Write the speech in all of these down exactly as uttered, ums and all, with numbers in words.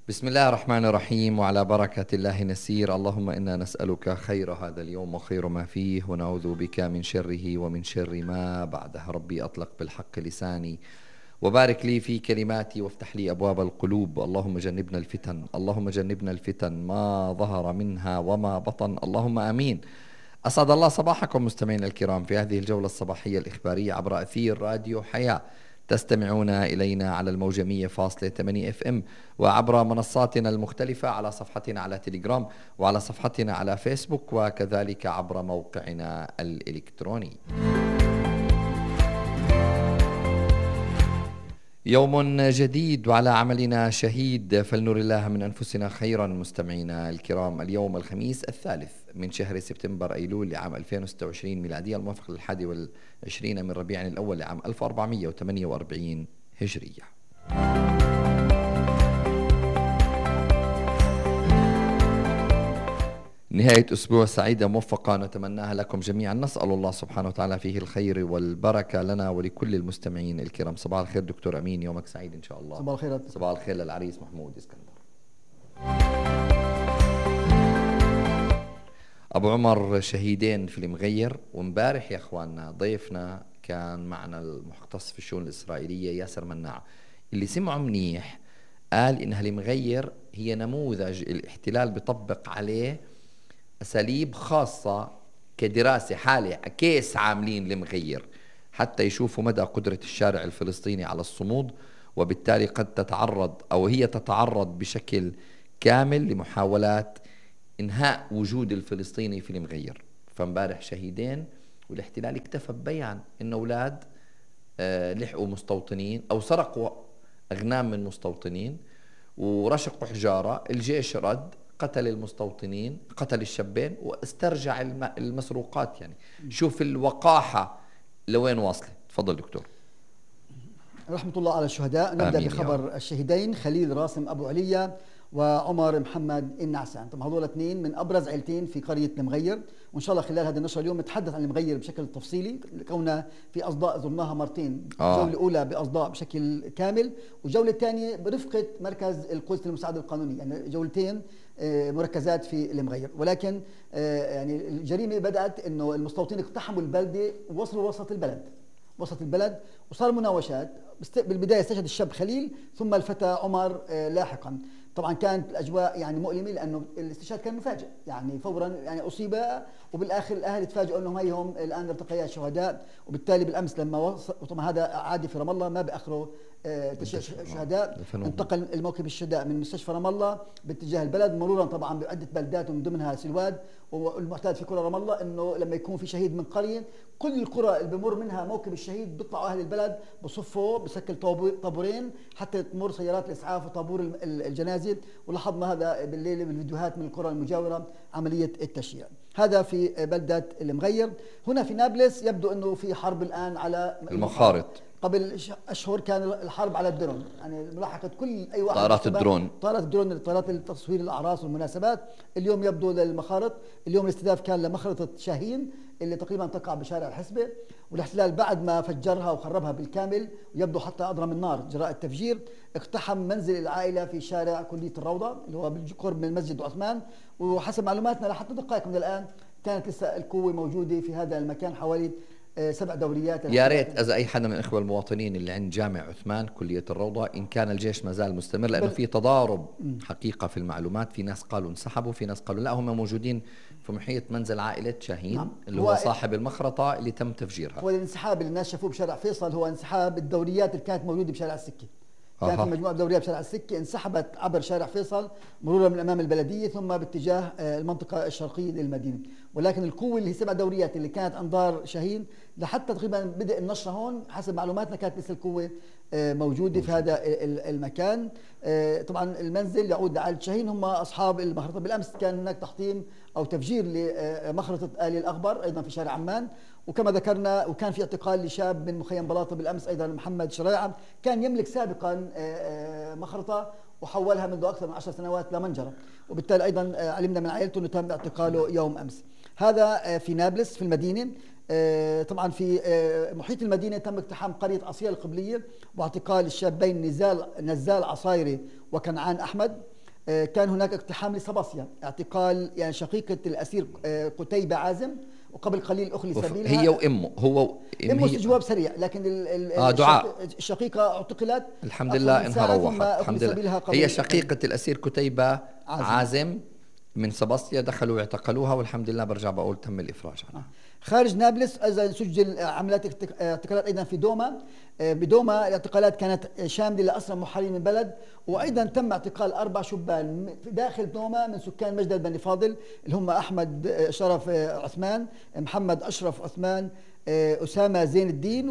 بسم الله الرحمن الرحيم، وعلى بركة الله نسير. اللهم إنا نسألك خير هذا اليوم وخير ما فيه، ونعوذ بك من شره ومن شر ما بعده. ربي أطلق بالحق لساني، وبارك لي في كلماتي، وافتح لي أبواب القلوب. اللهم جنبنا الفتن، اللهم جنبنا الفتن ما ظهر منها وما بطن، اللهم آمين. أسعد الله صباحكم مستمعينا الكرام في هذه الجولة الصباحية الإخبارية عبر أثير راديو حياة. تستمعون إلينا على الموجة مية فاصلة ثمانية اف ام، وعبر منصاتنا المختلفة، على صفحتنا على تليجرام، وعلى صفحتنا على فيسبوك، وكذلك عبر موقعنا الإلكتروني. يوم جديد وعلى عملنا شهيد، فلنر الله من أنفسنا خيرا. مستمعينا الكرام، اليوم الخميس الثالث من شهر سبتمبر أيلول لعام ألفين وستة وعشرين ميلادية، الموافق للحادي والعشرين من ربيع الأول لعام ألف وأربعمئة وثمانية وأربعين هجرية. نهاية أسبوع سعيدة موفقة نتمناها لكم جميعا، نسأل الله سبحانه وتعالى فيه الخير والبركة لنا ولكل المستمعين الكرام. صباح الخير دكتور أمين، يومك سعيد إن شاء الله. صباح الخير. صباح الخير للعريس محمود اسكندر. أبو عمر، شهيدين في المغير. ومبارح يا أخواننا ضيفنا كان معنا المختص في الشؤون الإسرائيلية ياسر مناع، اللي سمعه منيح قال إنها المغير هي نموذج الاحتلال بيطبق عليه أساليب خاصة كدراسة حالة كيس عاملين المغير حتى يشوفوا مدى قدرة الشارع الفلسطيني على الصمود، وبالتالي قد تتعرض أو هي تتعرض بشكل كامل لمحاولات إنهاء وجود الفلسطيني في المغير. فامبارح شهيدين، والاحتلال اكتفى ببيان إن أولاد آه لحقوا مستوطنين أو سرقوا أغنام من مستوطنين ورشقوا حجارة. الجيش رد، قتل المستوطنين، قتل الشابين واسترجع المسروقات. يعني شوف الوقاحة لوين واصلة. تفضل دكتور. رحمة الله على الشهداء. نبدأ بخبر الشهيدين خليل راسم أبو عليا وعمر محمد النعسان. طبعا هذول اثنين من أبرز عيلتين في قرية المغير، وإن شاء الله خلال هذا النشرة اليوم نتحدث عن المغير بشكل تفصيلي، كوننا في أصداء زرناها مرتين. آه. الجولة الأولى بأصداء بشكل كامل، والجولة الثانية برفقة مركز القدس للمساعدة القانونية، يعني جولتين مركزات في المغير. ولكن يعني الجريمة بدأت إنه المستوطنين اقتحموا البلدة ووصلوا وسط البلد وسط البلد وصار مناوشات. بالبداية استشهد الشاب خليل، ثم الفتى عمر لاحقا. طبعا كانت الاجواء يعني مؤلمه، لانه الاستشهاد كان مفاجئ، يعني فورا يعني اصيب، وبالاخر الاهل تفاجئوا انهم هي هم الان ارتقيا شهداء. وبالتالي بالامس لما وصل، وطبعا هذا عادي في رام الله ما باخروا شهداء، انتقل الموكب الشهداء من مستشفى رام الله باتجاه البلد، مرورا طبعا بعده بلدات ومن ضمنها سلواد. والمعتاد في قرى رام الله انه لما يكون في شهيد من قريه، كل القرى اللي بمر منها موكب الشهيد بيطلعوا اهل البلد بصفوا بشكل طابورين حتى تمر سيارات الاسعاف وطابور الجنازه. ولاحظنا هذا بالليل بالفيديوهات من القرى المجاوره عمليه التشييع. هذا في بلده المغير. هنا في نابلس يبدو انه في حرب الان على المخارط. قبل اشهر كان الحرب على الدرون، يعني ملاحقه كل اي واحد طائرات الدرون طائرات الدرون طائرات التصوير الاعراس والمناسبات. اليوم يبدو للمخارط. اليوم الاستهداف كان لمخرطه شاهين اللي تقريبا تقع بشارع الحسبه، والاحتلال بعد ما فجرها وخربها بالكامل، ويبدو حتى اضرم النار جراء التفجير، اقتحم منزل العائله في شارع كليه الروضه اللي هو قرب من مسجد عثمان. وحسب معلوماتنا لحتى دقائق من الان كانت لسه القوه موجوده في هذا المكان، حوالي سبع دوريات. يا ريت اذا اي حدا من الاخوه المواطنين اللي عند جامع عثمان كليه الروضه ان كان الجيش ما زال مستمر، لانه في تضارب حقيقه في المعلومات. في ناس قالوا انسحبوا، في ناس قالوا لا هم موجودين في محيط منزل عائله شاهين. نعم. اللي هو, هو صاحب المخرطه اللي تم تفجيرها. هو الانسحاب اللي الناس شافوه بشارع فيصل هو انسحاب الدوريات اللي كانت موجوده بشارع السكه. كان في مجموعه دوريات بشارع السكه انسحبت عبر شارع فيصل مرورا من امام البلديه ثم باتجاه المنطقه الشرقيه للمدينه. ولكن القوه اللي هي سبع دوريات اللي كانت انظار شاهين لحتى تقريبا بدء النشره هون حسب معلوماتنا كانت لسه القوه موجوده في هذا المكان. طبعا المنزل يعود لعائله شاهين، هم اصحاب المخرطه. بالامس كان هناك تحطيم او تفجير لمخرطه آل الاخبر ايضا في شارع عمان. وكما ذكرنا وكان في اعتقال لشاب من مخيم بلاطه بالامس ايضا، محمد شريعه، كان يملك سابقا مخرطه وحولها منذ اكثر من عشر سنوات لمنجره، وبالتالي ايضا علمنا من عائلته انه تم اعتقاله يوم امس. هذا في نابلس في المدينه. طبعا في محيط المدينه تم اقتحام قريه عصير القبليه واعتقال الشابين نزال نزال عصايري وكنعان احمد. كان هناك اقتحام لصباصيا، اعتقال يعني شقيقة الأسير قتيبة عازم، وقبل قليل أخلي سبيلها. هي وامه هو امه استجواب سريع، لكن آه دعاء. الشقيقه اعتقلت الحمد لله انها روحت الحمد لله. هي شقيقة الأسير قتيبة عازم, عازم من سباستيا، دخلوا واعتقلوها والحمد لله برجع بقول تم الإفراج عنها. آه. خارج نابلس ايضا سجل عمليات اعتقالات ايضا في دوما. بدوما الاعتقالات كانت شامله لاسرى محررين من البلد، وايضا تم اعتقال اربع شبان داخل دوما من سكان مجدل بني فاضل اللي هم احمد شرف عثمان، محمد اشرف عثمان، اسامه زين الدين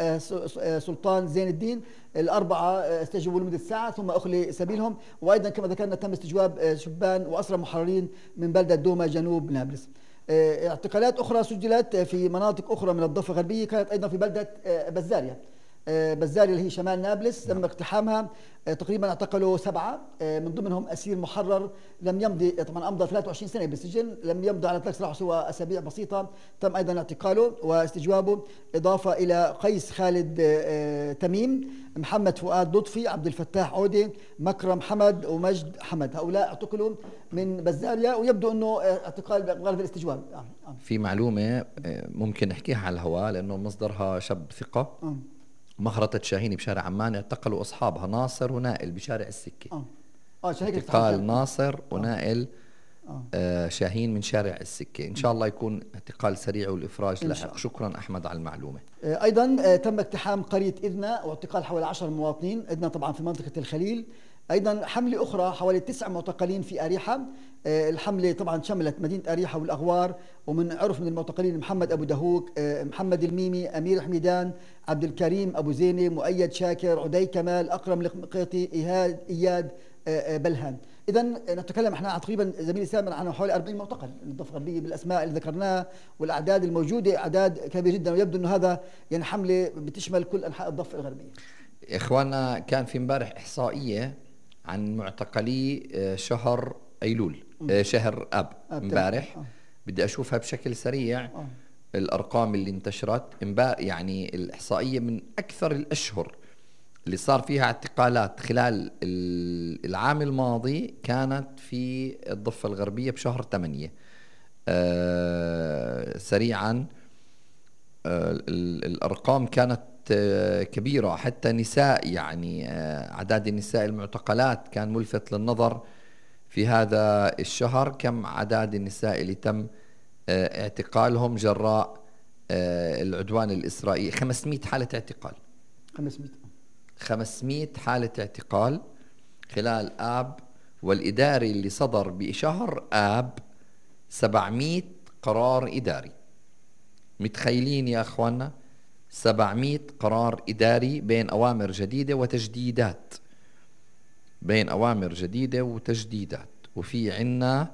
وسلطان زين الدين. الاربعه استجوبوا لمده ساعه ثم اخلي سبيلهم، وايضا كما ذكرنا تم استجواب شبان واسرى محررين من بلده دوما جنوب نابلس. اعتقالات أخرى سجلت في مناطق أخرى من الضفة الغربية، كانت أيضا في بلدة بزاريا. بزاريا اللي هي شمال نابلس تم اقتحامها، تقريبا اعتقلوا سبعة، من ضمنهم أسير محرر لم يمضي، طبعا أمضى ثلاثة وعشرين سنة بالسجن، لم يمضي على إطلاق سراحه سوى أسابيع بسيطة، تم أيضا اعتقاله واستجوابه، إضافة إلى قيس خالد تميم، محمد فؤاد لطفي، عبد الفتاح عودة، مكرم حمد ومجد حمد. هؤلاء اعتقلوا من بزاريا، ويبدو أنه اعتقال بغرض الاستجواب. في معلومة ممكن نحكيها على الهواء لأنه مصدرها شاب ثقة. أه. مخرطة شاهين بشارع عمان اعتقلوا أصحابها ناصر ونائل بشارع السكة. اه اه اعتقال ناصر ونائل آه. آه شاهين من شارع السكة. إن شاء الله يكون اعتقال سريع والإفراج لاحق. شكرا أحمد على المعلومة. آه أيضا آه تم اقتحام قرية إذنا واعتقال حوالي عشر مواطنين. إذنا طبعا في منطقة الخليل. أيضا حملة أخرى حوالي تسع معتقلين في أريحة. آه الحملة طبعا شملت مدينة أريحة والأغوار، ومن عرف من المعتقلين محمد أبو دهوك، آه محمد الميمي، أمير حميدان، عبد الكريم أبو زينة، مؤيد شاكر، عدي كمال، أكرم القيطي، إيهاد إياد آه بلهان. إذا نتكلم احنا تقريبا زميلي سامر عن حوالي أربعين معتقل الضفة الغربية بالأسماء اللي ذكرناها والأعداد الموجودة، أعداد كبيرة جدا، ويبدو أنه هذا يعني حملة بتشمل كل أنحاء الضفة الغربية. إخواننا كان في امبارح إحصائية عن معتقلي شهر أيلول، شهر أب امبارح. آه. بدي أشوفها بشكل سريع. آه. الأرقام اللي انتشرت امبارح، يعني الإحصائية من أكثر الأشهر اللي صار فيها اعتقالات خلال العام الماضي كانت في الضفة الغربية بشهر ثمانية. آه سريعا آه الأرقام كانت آه كبيرة، حتى نساء، يعني آه أعداد النساء المعتقلات كان ملفت للنظر في هذا الشهر. كم عدد النساء اللي تم آه اعتقالهم جراء آه العدوان الإسرائيلي؟ خمسمئة حالة اعتقال. خمسمئة خمسمئة حالة اعتقال خلال آب، والإداري اللي صدر بشهر آب سبعمئة قرار إداري. متخيلين يا أخوانا؟ سبعمئة قرار إداري بين أوامر جديدة وتجديدات، بين أوامر جديدة وتجديدات. وفي عنا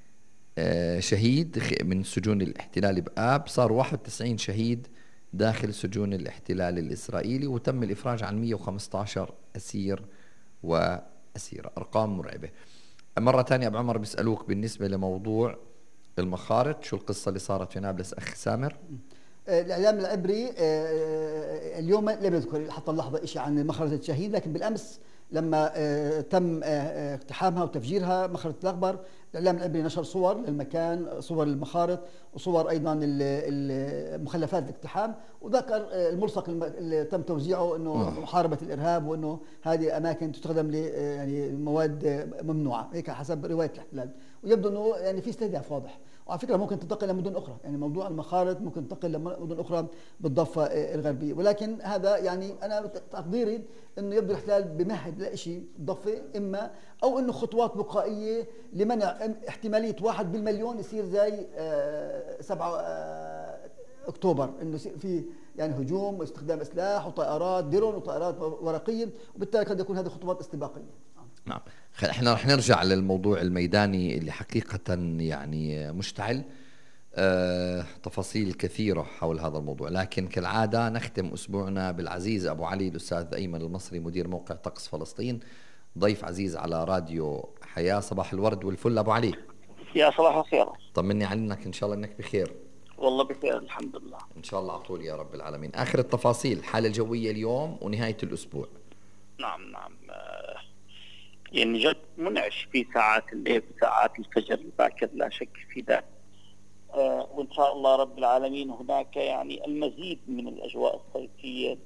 آه شهيد من سجون الاحتلال بآب، صار واحد وتسعين شهيد داخل سجون الاحتلال الإسرائيلي، وتم الإفراج عن مئة وخمسة عشر أسير وأسيرة. أرقام مرعبة. مرة تانية أبو عمر بيسألوك بالنسبة لموضوع المخارط، شو القصة اللي صارت في نابلس أخ سامر؟ الإعلام العبري اليوم لم يذكر حتى اللحظة شيء عن مخرطة الشهيد، لكن بالأمس لما تم اقتحامها وتفجيرها مخرطة الأخبر، الإعلام العبري نشر صور للمكان، صور المخارط وصور أيضا مخلفات الاقتحام، وذكر الملصق اللي تم توزيعه أنه محاربة الإرهاب، وأنه هذه أماكن تستخدم ل يعني مواد ممنوعة، هيك حسب رواية الاحتلال. ويبدو أنه يعني في استهداف واضح، وعلى فكرة ممكن تنتقل لمدن أخرى، يعني موضوع المخارط ممكن تنتقل لمدن أخرى بالضفة الغربية، ولكن هذا يعني أنا تقديري أنه يبدو الاحتلال بمهد لشيء ضفة، إما أو أنه خطوات وقائية لمنع احتمالية واحد بالمليون يصير زي سبعة أكتوبر، أنه يصير في يعني هجوم واستخدام أسلحة وطائرات درون وطائرات ورقية، وبالتالي قد يكون هذه خطوات استباقية. نعم. احنا رح نرجع للموضوع الميداني اللي حقيقة يعني مشتعل. اه تفاصيل كثيرة حول هذا الموضوع، لكن كالعادة نختم أسبوعنا بالعزيز أبو علي الأستاذ أيمن المصري مدير موقع طقس فلسطين، ضيف عزيز على راديو حياة. صباح الورد والفل أبو علي. يا صباح الخير. طمني عنك، إن شاء الله إنك بخير. والله بخير الحمد لله. إن شاء الله على طول يا رب العالمين. آخر التفاصيل، الحالة الجوية اليوم ونهاية الأسبوع. نعم نعم. يعني جد منعش في ساعات الليل في ساعات الفجر الباكر، لا شك في ذلك. آه وإن شاء الله رب العالمين هناك يعني المزيد من الأجواء الصيفية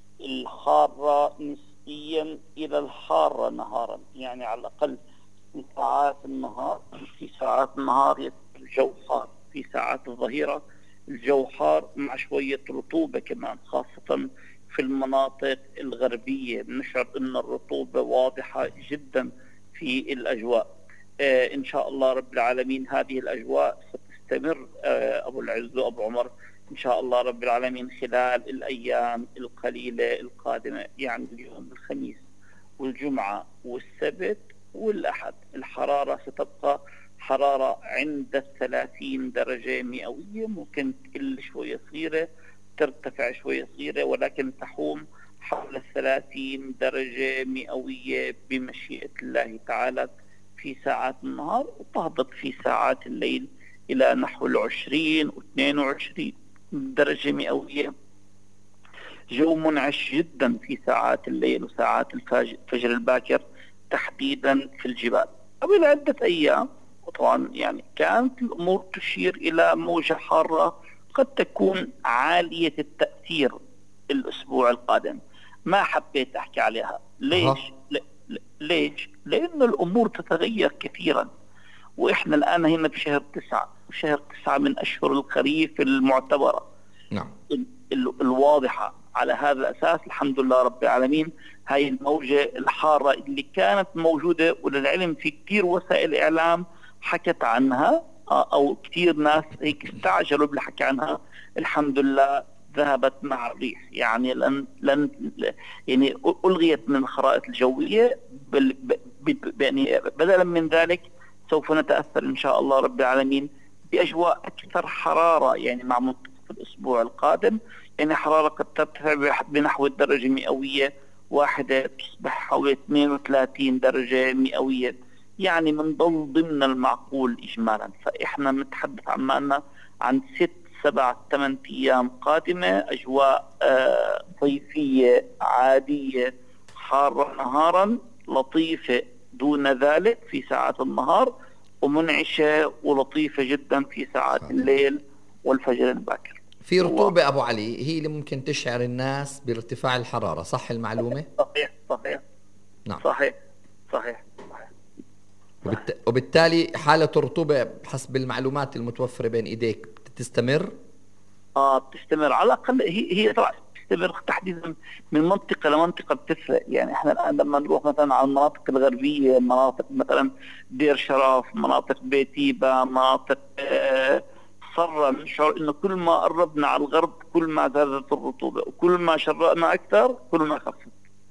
الحارة نسبيا إلى الحارة نهارا، يعني على الأقل في ساعات النهار في ساعات النهار يكون الجو حار، في ساعات الظهيرة الجو حار مع شوية رطوبة كمان، خاصة في المناطق الغربية بنشعر أن الرطوبة واضحة جدا في الأجواء. آه إن شاء الله رب العالمين هذه الأجواء ستستمر آه أبو العز وأبو عمر إن شاء الله رب العالمين خلال الأيام القليلة القادمة، يعني اليوم الخميس والجمعة والسبت والأحد الحرارة ستبقى حرارة عند الثلاثين درجة مئوية، ممكن تقل شوية صغيرة ترتفع شوية صغيرة، ولكن تحوم حول الثلاثين درجة مئوية بمشيئة الله تعالى في ساعات النهار، وتهبط في ساعات الليل إلى نحو العشرين واثنين وعشرين درجة مئوية. جو منعش جدا في ساعات الليل وساعات الفجر الباكر تحديدا في الجبال. قبل عدة أيام وطبعا يعني كانت الأمور تشير إلى موجة حارة قد تكون عالية التأثير الأسبوع القادم، ما حبيت أحكي عليها. ليش؟ ل... ليش؟ لأن الأمور تتغير كثيرا، وإحنا الآن هنا بشهر تسعة، وشهر تسعة من أشهر الخريف المعتبرة نعم ال... ال... الواضحة. على هذا الأساس الحمد لله رب العالمين هاي الموجة الحارة اللي كانت موجودة، وللعلم في كثير وسائل إعلام حكت عنها أو كثير ناس هيك استعجلوا بالحكي عنها، الحمد لله ذهبت مع الريح، يعني لن لن يعني ألغيت من الخرائط الجوية. بل ب يعني بدلا من ذلك سوف نتأثر إن شاء الله رب العالمين بأجواء أكثر حرارة، يعني مع منتصف الأسبوع القادم يعني حرارة قد ترتفع بنحو الدرجة مئوية واحدة، تصبح حوالي اثنين وثلاثين درجة مئوية، يعني من ضمن ضمن المعقول إجمالا. فإحنا نتحدث عمالنا عن ست سبع ثمان أيام قادمة أجواء آه صيفية عادية حارة نهارا، لطيفة دون ذلك في ساعات النهار، ومنعشة ولطيفة جدا في ساعات صحيح. الليل والفجر الباكر. في رطوبة أبو علي هي اللي ممكن تشعر الناس بارتفاع الحرارة، صح المعلومة؟ صحيح صحيح نعم صحيح صحيح, صحيح. وبالت... وبالتالي حالة الرطوبة حسب المعلومات المتوفرة بين إيديك بتستمر؟ آه بتستمر على الأقل، هي هي طبعا بتستمر تحديدا من منطقة لمنطقة بتفرق. يعني احنا الآن لما نروح مثلا على المناطق الغربية، مناطق مثلا دير شرف، مناطق بيتيبا، مناطق آه صرا، نشعر انه كل ما قربنا على الغرب كل ما زادت الرطوبة، وكل ما شرقنا اكثر كل ما خفت.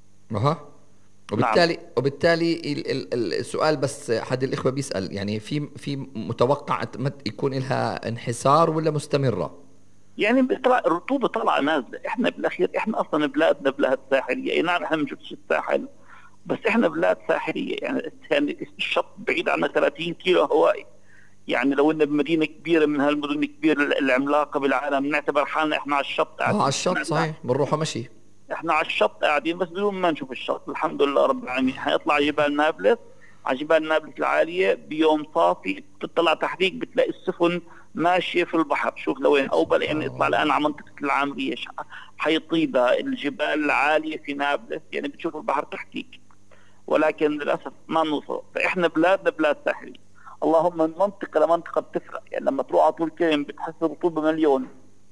اها وبالتالي نعم. وبالتالي السؤال بس حد الاخوه بيسال، يعني في في متوقع يكون لها انحسار ولا مستمره؟ يعني طلع الرطوبه طالعه نازله. احنا بالاخير احنا اصلا بلادنا بلاد ساحليه، اي نعم احنا بنشوفش الساحل بس احنا بلاد ساحليه، يعني الشط بعيد عنا ثلاثين كيلو هوائي. يعني لو إن بمدينة كبيرة من هالمدن الكبيرة العملاقة بالعالم نعتبر حالنا إحنا على الشط قاعدين. آه على الشط صحيح، بنروح مشي. إحنا على الشط قاعدين بس بدون ما نشوف الشط، الحمد لله رب العالمين. حيطلع جبال نابلس، على جبال نابلس العالية بيوم صافي بتطلع تحتيك بتلاقي السفن ماشية في البحر، شوف لوين. أو بل يعني اطلع الآن على منطقة العامرية، حي طيبة، الجبال العالية في نابلس، يعني بتشوف البحر تحتيك، ولكن للأسف ما نوصل. فإحنا بلادنا بلاد ساحلية، اللهم من منطقة لمنطقة بتفرق. يعني لما تروح على طول كريم بتحس الرطوبة مليون،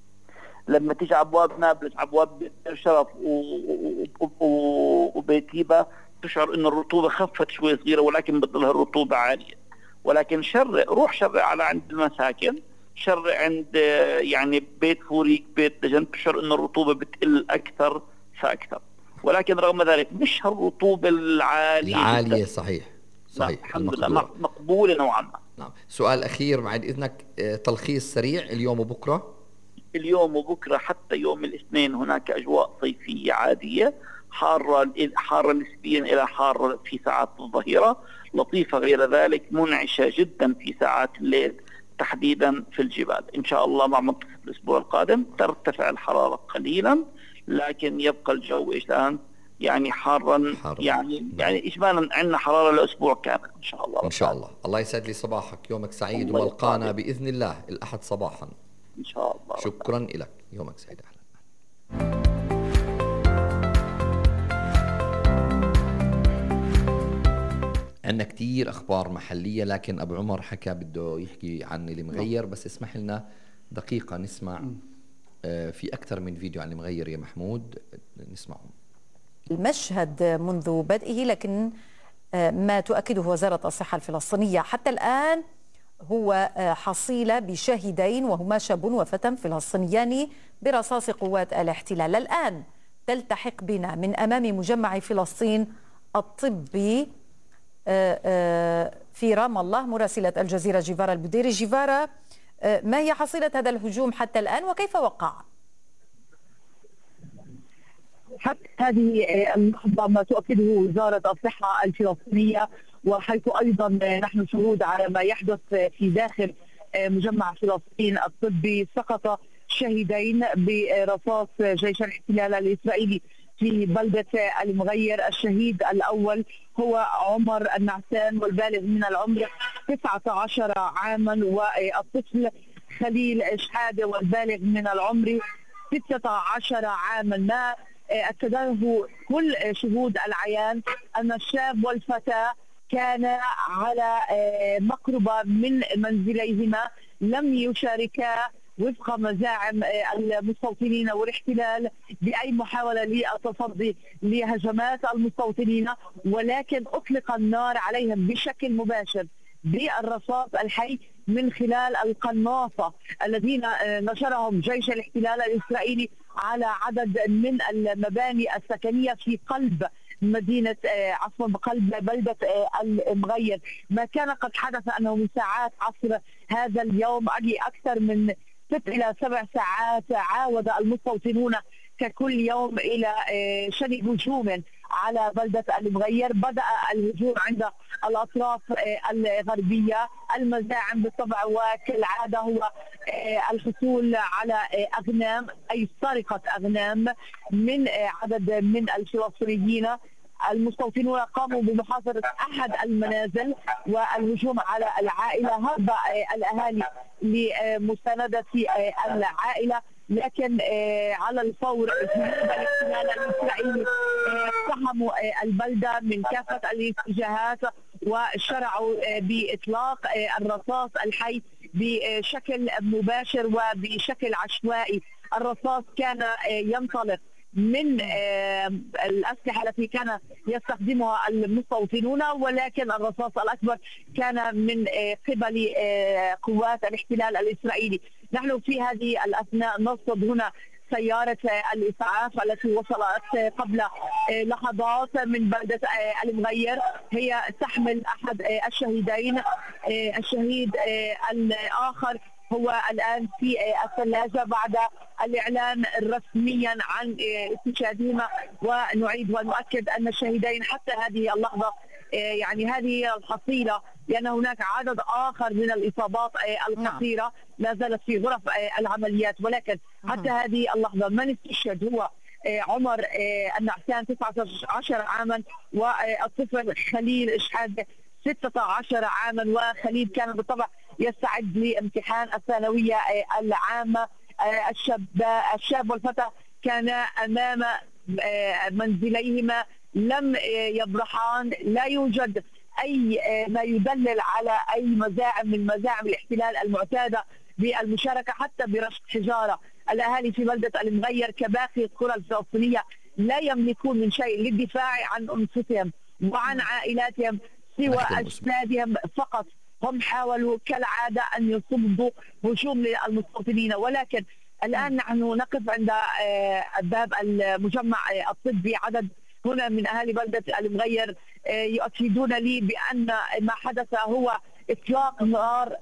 لما تيجي ابواب نابلس، ابواب دير شرف وبيتيبا تشعر ان الرطوبة خفت شوي صغيرة، ولكن بتظل الرطوبة عالية. ولكن شرق، روح شرق على عند المساكن، شرق عند يعني بيت فوريك، بيت دجن، تشعر ان الرطوبة بتقل اكثر فاكثر. ولكن رغم ذلك مش هالرطوبة العالية العالية جداً. صحيح صحيح الحمد لله مقبولة نوعا ما. نعم. سؤال أخير بعد إذنك، تلخيص سريع اليوم وبكرة. اليوم وبكرة حتى يوم الاثنين هناك أجواء صيفية عادية، حارة حارة نسبيا إلى حارة في ساعات الظهيرة، لطيفة غير ذلك، منعشة جدا في ساعات الليل تحديدا في الجبال. إن شاء الله مع منتصف الأسبوع القادم ترتفع الحرارة قليلا، لكن يبقى الجو إيش الآن يعني حارا حار. يعني يعني اجمالا عندنا حراره لاسبوع كامل ان شاء الله. ان شاء الله. الله يسعد لي صباحك، يومك سعيد، الله وملقانا يسعدك. باذن الله الاحد صباحا ان شاء الله. شكرا لك، يومك سعيد. اهلا. عندنا كتير اخبار محليه، لكن ابو عمر حكى بده يحكي عن المغير، بس اسمح لنا دقيقه نسمع. آه في اكثر من فيديو عن المغير يا محمود، نسمعهم. المشهد منذ بدئه، لكن ما تؤكده وزارة الصحة الفلسطينية حتى الآن هو حصيلة بشاهدين، وهما شاب وفتى فلسطينيان برصاص قوات الاحتلال. الآن تلتحق بنا من أمام مجمع فلسطين الطبي في رام الله مراسلة الجزيرة جيفارا البديري. جيفارا، ما هي حصيلة هذا الهجوم حتى الآن وكيف وقع؟ حتى هذه اللحظة ما تؤكده وزارة الصحة الفلسطينية، وحيث أيضا نحن شهود على ما يحدث في داخل مجمع فلسطين الطبي. سقط شهيدين برصاص جيش الاحتلال الإسرائيلي في بلدة المغير. الشهيد الأول هو عمر النعسان والبالغ من العمر تسعة عشر عاما، والطفل خليل شحادة والبالغ من العمر ستة عشر عاما. ما أكده كل شهود العيان أن الشاب والفتاة كانا على مقربة من منزليهما، لم يشاركا وفق مزاعم المستوطنين والاحتلال بأي محاولة للتصدي لهجمات المستوطنين، ولكن أطلق النار عليهم بشكل مباشر بالرصاص الحي من خلال القناصة الذين نشرهم جيش الاحتلال الإسرائيلي على عدد من المباني السكنية في قلب مدينة عفوا بقلب بلدة المغير. ما كان قد حدث أنه من ساعات عصر هذا اليوم، أي أكثر من ست إلى سبع ساعات، عاود المستوطنون ككل يوم إلى شن هجوم على بلدة المغير. بدأ الهجوم عند الأطراف الغربية. المزاعم بالطبع وكالعادة هو الحصول على أغنام، أي سرقة أغنام من عدد من الفلسطينيين. المستوطنون قاموا بمحاصرة أحد المنازل والهجوم على العائلة. هرب الأهالي لمساندة العائلة، لكن على الفور جنود الاحتلال الإسرائيلي اقتحموا البلدة من كافة الاتجاهات وشرعوا بإطلاق الرصاص الحي بشكل مباشر وبشكل عشوائي. الرصاص كان ينطلق من الأسلحة التي كان يستخدمها المستوطنون، ولكن الرصاص الأكبر كان من قبل قوات الاحتلال الإسرائيلي. نحن في هذه الأثناء نرصد هنا سيارة الإسعاف التي وصلت قبل لحظات من بلدة المغير، هي تحمل أحد الشهيدين. الشهيد الآخر هو الآن في الثلاجة بعد الإعلان رسميا عن استشهادهما، ونعيد ونؤكد أن الشهيدين حتى هذه اللحظة يعني هذه الحصيلة، لأن هناك عدد آخر من الإصابات الخطيرة لا زالت في غرف العمليات، ولكن حتى هذه اللحظة من استشهد هو عمر النعسان تسعة عشر عاما، والطفل خليل شحادة ستة عشر عاما. وخليل كان بالطبع يستعد لامتحان الثانوية العامة. الشاب الشاب والفتى كانا أمام منزليهما، لم يبرحان. لا يوجد أي ما يدلل على أي مزاعم من مزاعم الاحتلال المعتادة بالمشاركة حتى برشق حجارة. الأهالي في بلدة المغير كباقي القرى الفلسطينية لا يملكون من شيء للدفاع عن أنفسهم وعن عائلاتهم سوى أجسادهم فقط. هم حاولوا كالعادة أن يصدوا هجوم للمستوطنين، ولكن الآن نحن نقف عند باب المجمع الطبي. عدد هنا من أهالي بلدة المغير يؤكدون لي بأن ما حدث هو إطلاق نار.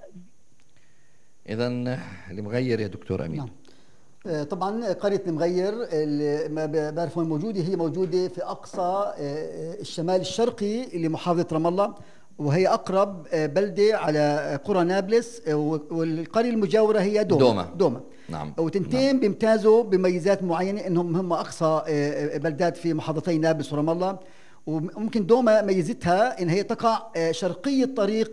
إذا المغير يا دكتور أمين. نعم. طبعا قرية المغير اللي ما بعرف وين موجودة، هي موجودة في أقصى الشمال الشرقي لمحافظة رام الله، وهي أقرب بلدة على قرى نابلس، والقرية المجاورة هي دوما دوما, دوما. نعم. وتنتين نعم. بيمتازوا بميزات معينة، إنهم هم أقصى بلدات في محافظتي نابلس ورام الله. وممكن دوما ميزتها إن هي تقع شرقية الطريق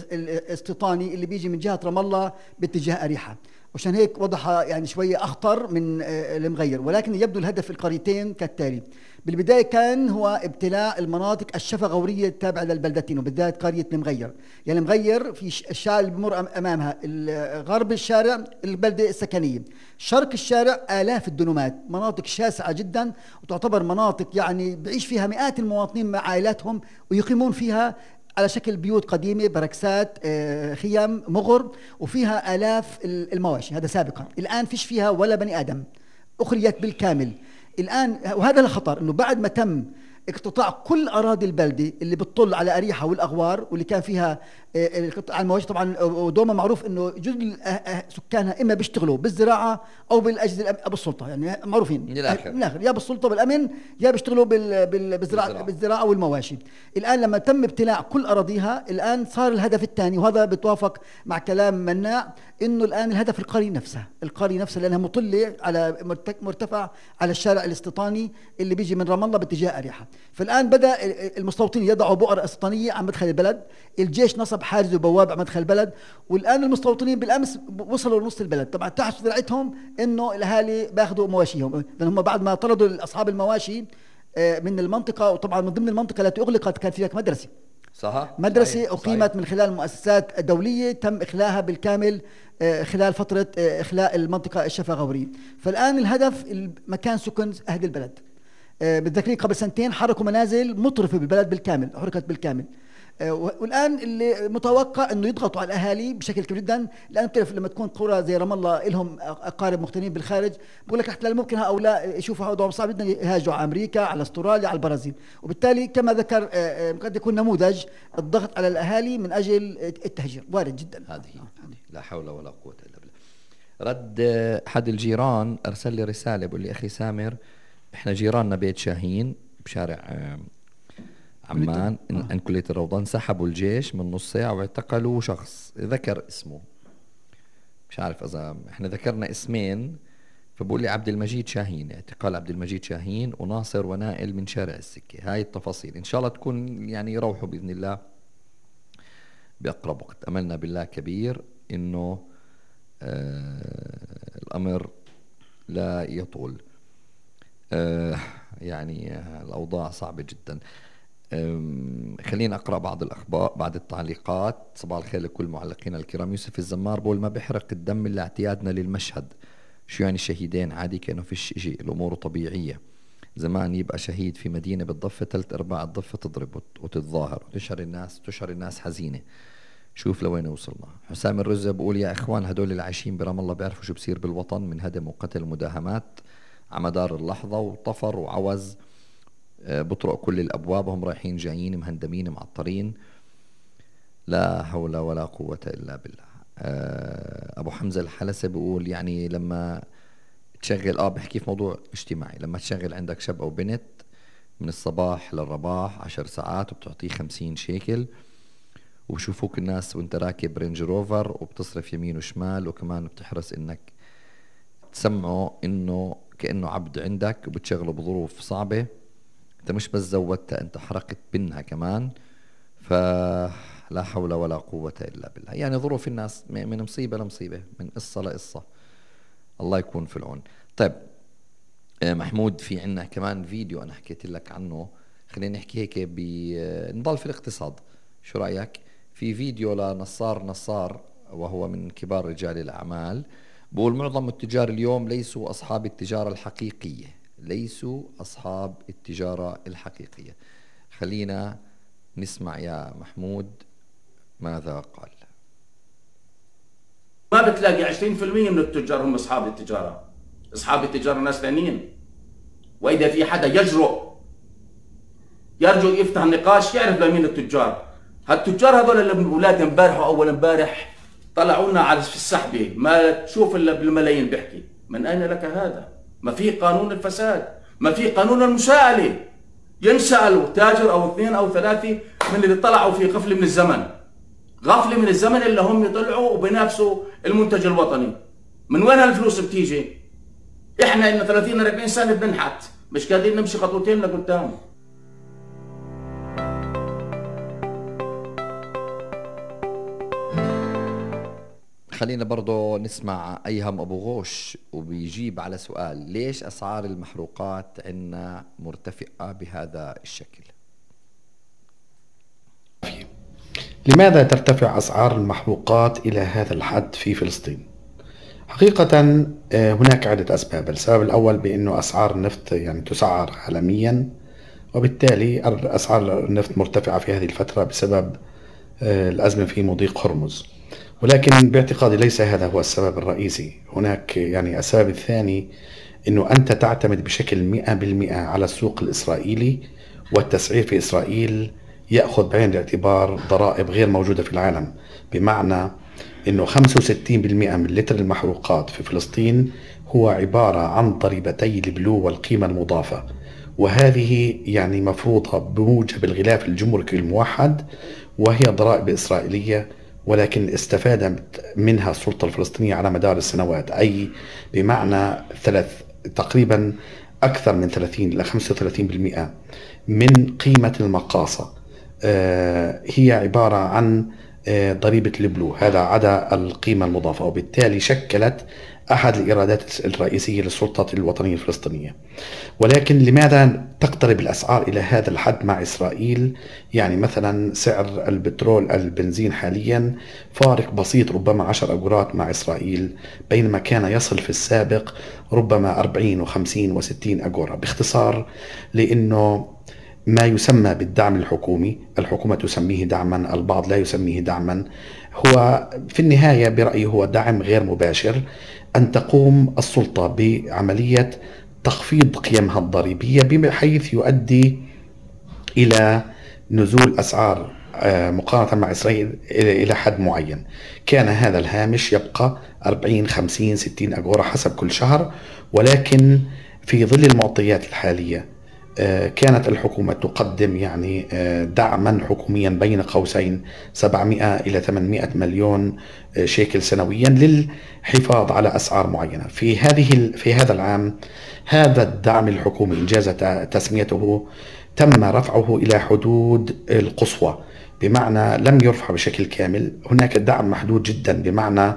الاستيطاني اللي بيجي من جهة رام الله باتجاه أريحة، وعشان هيك وضعها يعني شوية أخطر من المغير. ولكن يبدو الهدف القريتين كالتالي: بالبداية كان هو ابتلاع المناطق الشفا-غورية التابعة للبلدتين، وبالذات قرية المغير. يعني المغير في الشارع اللي بمر أمامها غرب الشارع البلدة السكنية، شرق الشارع آلاف الدنومات، مناطق شاسعة جدا، وتعتبر مناطق يعني بعيش فيها مئات المواطنين مع عائلاتهم ويقيمون فيها على شكل بيوت قديمة، بركسات، خيام، مغر، وفيها آلاف المواشي. هذا سابقا. الآن فيش فيها ولا بني آدم، أخريت بالكامل الآن. وهذا الخطر، أنه بعد ما تم اقتطاع كل أراضي البلدة اللي بتطل على أريحة والأغوار واللي كان فيها القطاع المواشي، طبعا ودوما معروف أنه جزء سكانها إما بيشتغلوا بالزراعة أو بالأجهزة أو بالسلطة، يعني معروفين من الآخر. من الآخر يا بالسلطة بالأمن يا بيشتغلوا بالزراعة بالزراعة والمواشي. الآن لما تم ابتلاع كل أراضيها، الآن صار الهدف الثاني، وهذا بتوافق مع كلام مناع، إنه الآن الهدف القرية نفسها، القرية نفسها لأنها مطلة على مرتفع على الشارع الاستيطاني اللي بيجي من رام الله باتجاه أريحة. فالآن بدأ المستوطنين يضعوا بؤر استيطانية عن مدخل البلد، الجيش نصب حاجز وبواب عن مدخل البلد، والآن المستوطنين بالأمس وصلوا لنص البلد. طبعا تحت ذرعتهم إنه الأهالي باخذوا مواشيهم، لأن هم بعد ما طردوا أصحاب المواشي من المنطقة، وطبعا من ضمن المنطقة التي أغلقت كان فيها مدرسة صح؟ مدرسة صحيح. أقيمت صحيح. من خلال مؤسسات دولية تم إخلاها بالكامل خلال فترة إخلاء المنطقة الشفا-غورية. فالآن الهدف مكان سكن أهل البلد. بتذكري قبل سنتين حركوا منازل مطرفة بالبلد بالكامل، حركت بالكامل. والآن اللي متوقع أنه يضغطوا على الأهالي بشكل كبير جدا، لأن بتعرف لما تكون قرى زي رام الله لهم أقارب مقتنين بالخارج، بقول لك احتمال ممكن هؤلاء يشوفوا وضعهم صعب جدا يهاجروا على أمريكا، على أستراليا، على البرازيل. وبالتالي كما ذكر قد يكون نموذج الضغط على الأهالي من أجل التهجير، وارد جدا. هذه لا حول ولا قوة إلا بالله. رد أحد الجيران أرسل لي رسالة بقول لي: أخي سامر، إحنا جيراننا بيت شاهين بشارع عمان عن كلية الروضة، انسحبوا الجيش من نص ساعة واعتقلوا شخص ذكر اسمه، مش عارف إذا إحنا ذكرنا اسمين، فبقول لي عبد المجيد شاهين، اعتقال عبد المجيد شاهين وناصر ونائل من شارع السكة. هاي التفاصيل إن شاء الله تكون يعني يروحوا بإذن الله بأقرب وقت. أملنا بالله كبير إنه آه الأمر لا يطول. آه يعني آه الأوضاع صعبة جدا. خلينا أقرأ بعض الأخبار بعض التعليقات. صباح الخير لكل معلقينا الكرام. يوسف الزمار بقول: ما بيحرق الدم إلا اعتيادنا للمشهد. شو يعني شهيدين؟ عادي كأنه فيش إشي، الأمور طبيعية. زمان يبقى شهيد في مدينة بالضفة ثلاث أرباع الضفة تضرب وتتظاهر وتشعر الناس تشعر الناس حزينة. شوف لوين وصلنا. حسام الرزة بقول: يا إخوان، هدول اللي عايشين برام الله بيعرفوا شو بصير بالوطن من هدم وقتل ومداهمات على مدار اللحظة، وطفر وعوز بطرق كل الأبواب، هم رايحين جايين مهندمين معطرين. لا حول ولا قوة إلا بالله. أبو حمزة الحلسة بيقول: يعني لما تشغل آه بحكي في موضوع اجتماعي، لما تشغل عندك شاب أو بنت من الصباح للرباح عشر ساعات وبتعطيه خمسين شيكل، وبشوفوك الناس وانت راكب رينج روفر وبتصرف يمين وشمال، وكمان بتحرص انك تسمعه انه كأنه عبد عندك، وبتشغله بظروف صعبة. انت مش بس زودتها، انت حرقت بينها كمان. فلا حول ولا قوة الا بالله. يعني ظروف الناس من مصيبة لمصيبة، من قصة لقصة. الله يكون في العون. طيب محمود، في عنا كمان فيديو انا حكيت لك عنه، خلينا نحكي هيك نضل في الاقتصاد. شو رأيك؟ في فيديو لنصار نصار، وهو من كبار رجال الأعمال، بقول: معظم التجار اليوم ليسوا أصحاب التجارة الحقيقية، ليسوا أصحاب التجارة الحقيقية. خلينا نسمع يا محمود ماذا قال. ما بتلاقي عشرين بالمئة من التجار هم أصحاب التجارة. أصحاب التجارة ناس ثانيين. وإذا في حدا يجرؤ يرجو يفتح نقاش يعرف لمين التجار. هالتجار هذول اللي من اولاد امبارح واول امبارح طلعونا على في السحبه، ما تشوف الا بالملايين بيحكي. من اين لك هذا؟ ما في قانون الفساد، ما في قانون المساءله. ينسألوا تاجر أو اثنين أو ثلاثة من اللي طلعوا في غفلة من الزمن، غفلة من الزمن اللي هم يطلعوا وبينافسوا المنتج الوطني. من وين هالفلوس بتيجي؟ احنا إلنا ثلاثين أربعين سنة بننحت، مش قادرين نمشي خطوتين لقدام. خلينا برضو نسمع أيهم أبو غوش وبيجيب على سؤال: ليش أسعار المحروقات عندنا مرتفعة بهذا الشكل؟ لماذا ترتفع أسعار المحروقات إلى هذا الحد في فلسطين؟ حقيقة هناك عدة أسباب. السبب الأول بأنه أسعار النفط يعني تسعر عالميا، وبالتالي أسعار النفط مرتفعة في هذه الفترة بسبب الأزمة في مضيق هرمز، ولكن باعتقادي ليس هذا هو السبب الرئيسي. هناك يعني السبب الثاني أنه أنت تعتمد بشكل مئة بالمئة على السوق الإسرائيلي، والتسعير في إسرائيل يأخذ بعين الاعتبار ضرائب غير موجودة في العالم، بمعنى أنه خمسة وستين بالمئة من لتر المحروقات في فلسطين هو عبارة عن ضريبتي البلو والقيمة المضافة، وهذه يعني مفروضة بموجب الغلاف الجمركي الموحد، وهي ضرائب إسرائيلية ولكن استفادت منها السلطة الفلسطينية على مدار السنوات، أي بمعنى ثلاث تقريبا أكثر من ثلاثين إلى خمسة وثلاثين بالمئة من قيمة المقاصة هي عبارة عن ضريبة البلو، هذا عدا القيمة المضافة، وبالتالي شكلت أحد الإيرادات الرئيسية للسلطة الوطنية الفلسطينية. ولكن لماذا تقترب الأسعار إلى هذا الحد مع إسرائيل؟ يعني مثلا سعر البترول البنزين حاليا فارق بسيط، ربما عشر أجورات مع إسرائيل، بينما كان يصل في السابق ربما أربعين وخمسين وستين أجورة. باختصار لأنه ما يسمى بالدعم الحكومي، الحكومة تسميه دعما، البعض لا يسميه دعما، هو في النهاية برأيي هو دعم غير مباشر، أن تقوم السلطة بعملية تخفيض قيمها الضريبية بحيث يؤدي إلى نزول أسعار مقارنة مع إسرائيل إلى حد معين. كان هذا الهامش يبقى أربعين خمسين ستين أجورة حسب كل شهر، ولكن في ظل المعطيات الحالية كانت الحكومة تقدم يعني دعما حكوميا بين قوسين سبعمئة إلى ثمانمئة مليون شيكل سنويا للحفاظ على أسعار معينة. في هذه في هذا العام هذا الدعم الحكومي إنجاز تسميته تم رفعه إلى حدود القصوى، بمعنى لم يرفع بشكل كامل، هناك دعم محدود جدا، بمعنى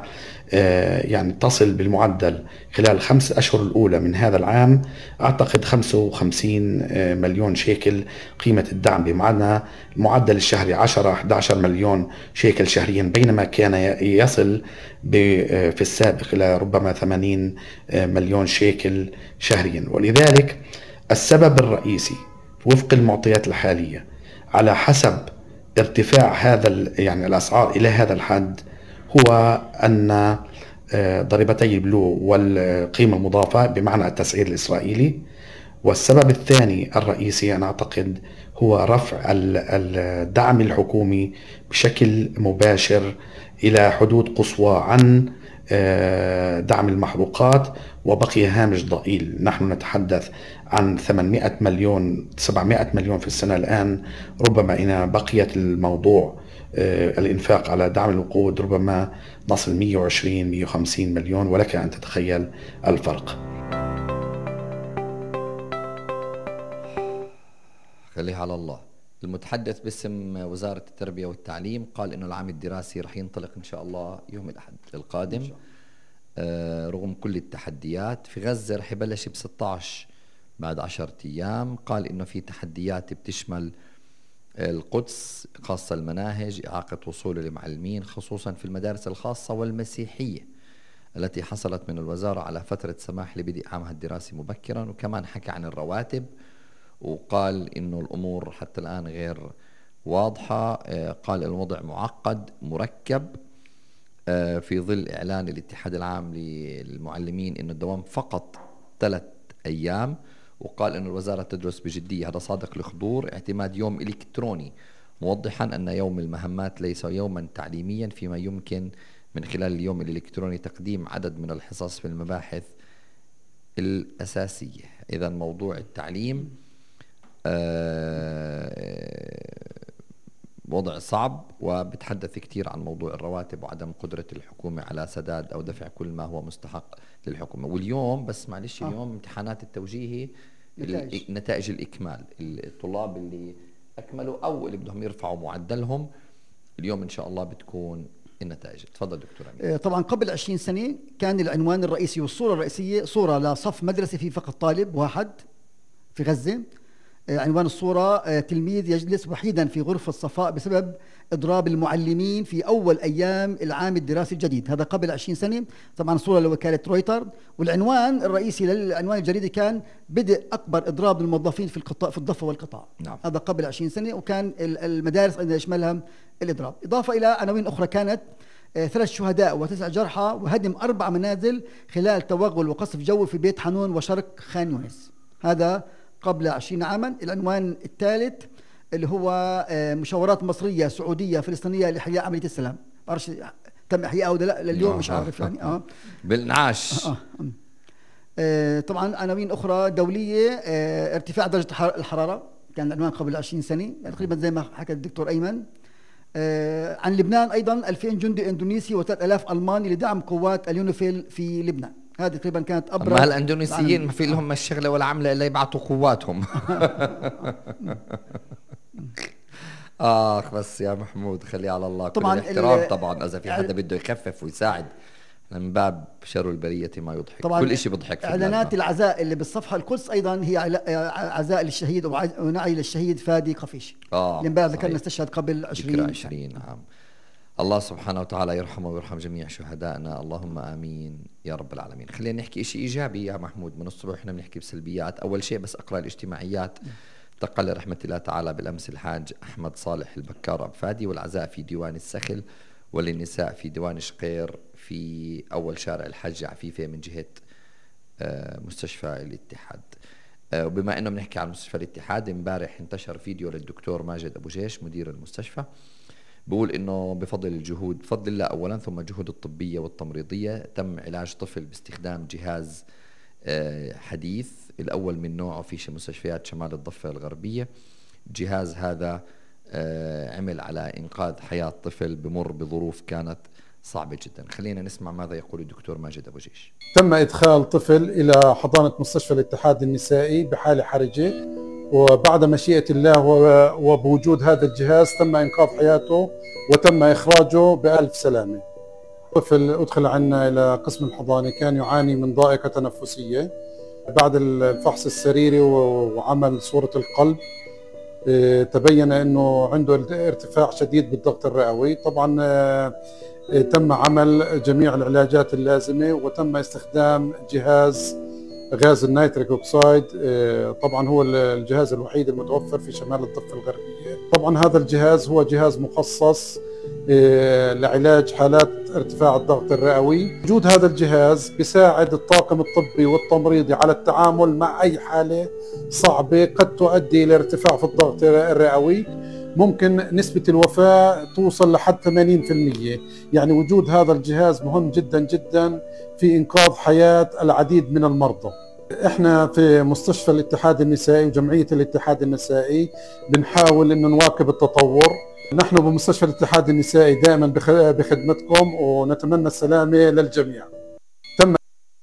يعني تصل بالمعدل خلال الخمس أشهر الأولى من هذا العام أعتقد خمسة وخمسين مليون شيكل قيمة الدعم، بمعنى المعدل الشهري عشرة إحدى عشر مليون شيكل شهريا، بينما كان يصل في السابق إلى ربما ثمانين مليون شيكل شهريا. ولذلك السبب الرئيسي وفق المعطيات الحالية على حسب ارتفاع هذا يعني الأسعار إلى هذا الحد هو أن ضريبتي البلو والقيمة المضافة بمعنى التسعير الإسرائيلي، والسبب الثاني الرئيسي أنا أعتقد هو رفع الدعم الحكومي بشكل مباشر إلى حدود قصوى عن دعم المحروقات، وبقي هامش ضئيل. نحن نتحدث عن ثمانمئة مليون سبعمئة مليون في السنة الآن، ربما إن بقيت الموضوع الإنفاق على دعم الوقود ربما نصل مئة وعشرين مئة وخمسين مليون، ولك أن تتخيل الفرق. خليها على الله. المتحدث باسم وزارة التربية والتعليم قال إنه العام الدراسي رح ينطلق إن شاء الله يوم الأحد القادم آه رغم كل التحديات. في غزة رح يبلش ب ستة عشر بعد عشرة أيام. قال إنه في تحديات بتشمل القدس، خاصة المناهج، إعاقة وصول المعلمين خصوصا في المدارس الخاصة والمسيحية التي حصلت من الوزارة على فترة سماح لبدء عامها الدراسي مبكرا. وكمان حكى عن الرواتب وقال إنه الأمور حتى الآن غير واضحة. قال الوضع معقد مركب في ظل إعلان الاتحاد العام للمعلمين إنه الدوام فقط ثلاث أيام. وقال إنه الوزارة تدرس بجدية، هذا صادق الحضور، اعتماد يوم إلكتروني، موضحا أن يوم المهمات ليس يوما تعليميا، فيما يمكن من خلال اليوم الإلكتروني تقديم عدد من الحصص في المباحث الأساسية. إذا موضوع التعليم وضع صعب، وبتحدث كثير عن موضوع الرواتب وعدم قدرة الحكومة على سداد أو دفع كل ما هو مستحق للحكومة. واليوم بس معلش اليوم آه. امتحانات التوجيهي نتائج. نتائج الإكمال، الطلاب اللي أكملوا أو اللي بدهم يرفعوا معدلهم اليوم إن شاء الله بتكون النتائج. تفضل دكتور أمين. طبعا قبل عشرين سنة كان العنوان الرئيسي والصورة الرئيسية صورة لصف مدرسة في فقط طالب واحد في غزة. عنوان الصورة تلميذ يجلس وحيدا في غرفة صفاء بسبب إضراب المعلمين في أول أيام العام الدراسي الجديد. هذا قبل عشرين سنة. طبعا صورة لوكالة رويتر. والعنوان الرئيسي للعنوان الجريدي كان بدء أكبر إضراب للموظفين في القطاع في الضفة والقطاع. نعم. هذا قبل عشرين سنة، وكان المدارس أيضا يشملها الإضراب. إضافة إلى عناوين أخرى كانت ثلاث شهداء وتسع جرحى وهدم أربع منازل خلال توغل وقصف جوي في بيت حنون وشرق خان يونس. هذا قبل عشرين عاما. العنوان الثالث اللي هو مشاورات مصرية سعودية فلسطينية لإحياء عملية السلام. بعرفش تم إحياء أو لا لليوم، مش عارف يعني اه بالنعاش. آه. آه. آه. طبعا عناوين أخرى دولية، آه. ارتفاع درجة الحرارة كان العنوان قبل عشرين سنة تقريبا زي ما حكى الدكتور أيمن. آه. عن لبنان أيضا ألفين جندي إندونيسي وثلاث آلاف ألماني لدعم قوات اليونيفيل في لبنان. هذه تقريبا كانت ابرز. ما الاندونيسيين ما في لهم الشغله ولا عمله الا يبعثوا قواتهم. اخ بس يا محمود خلي على الله. طبعا الاحترام طبعا اذا في حدا بده يخفف ويساعد من باب شر البريه ما يضحك. طبعا كل شيء بضحك. اعلانات العزاء اللي بالصفحه القدس ايضا هي عزاء للشهيد ونعي للشهيد فادي قفيش اه اللي امبارح ذكرنا استشهد قبل عشرين عام. الله سبحانه وتعالى يرحمه ويرحم جميع شهدائنا، اللهم آمين يا رب العالمين. خلينا نحكي شيء إيجابي يا محمود. من الصبح احنا بنحكي بسلبيات. أول شيء بس أقرأ الاجتماعيات. تقل رحمة الله تعالى بالأمس الحاج أحمد صالح البكار أب فادي، والعزاء في ديوان السخل وللنساء في ديوان شقير في أول شارع الحج عفيفة من جهة مستشفى الاتحاد. وبما أنه بنحكي عن مستشفى الاتحاد، امبارح انتشر فيديو للدكتور ماجد أبو جيش مدير المستشفى بقول انه بفضل الجهود، بفضل الله اولا ثم الجهود الطبيه والتمريضيه، تم علاج طفل باستخدام جهاز حديث الاول من نوعه في مستشفيات شمال الضفه الغربيه. الجهاز هذا عمل على انقاذ حياه طفل بمر بظروف كانت صعبه جدا. خلينا نسمع ماذا يقول الدكتور ماجد ابو جيش. تم ادخال طفل الى حضانه مستشفى الاتحاد النسائي بحاله حرجه، وبعد مشيئة الله وبوجود هذا الجهاز تم إنقاذ حياته وتم إخراجه بألف سلامة. طفل أدخل عنا إلى قسم الحضانة كان يعاني من ضائقة تنفسية. بعد الفحص السريري وعمل صورة القلب تبين أنه عنده ارتفاع شديد بالضغط الرئوي. طبعا تم عمل جميع العلاجات اللازمة وتم استخدام جهاز غاز النيتريك اوكسيد. طبعا هو الجهاز الوحيد المتوفر في شمال الضفة الغربية. طبعا هذا الجهاز هو جهاز مخصص لعلاج حالات ارتفاع الضغط الرئوي. وجود هذا الجهاز بيساعد الطاقم الطبي والتمريضي على التعامل مع أي حالة صعبة قد تؤدي إلى ارتفاع في الضغط الرئوي. ممكن نسبة الوفاة توصل لحد ثمانين بالمئة. يعني وجود هذا الجهاز مهم جدا جدا في إنقاذ حياة العديد من المرضى. احنا في مستشفى الاتحاد النسائي وجمعية الاتحاد النسائي بنحاول انه نواكب التطور. نحن بمستشفى الاتحاد النسائي دائما بخدمتكم ونتمنى السلامة للجميع. تم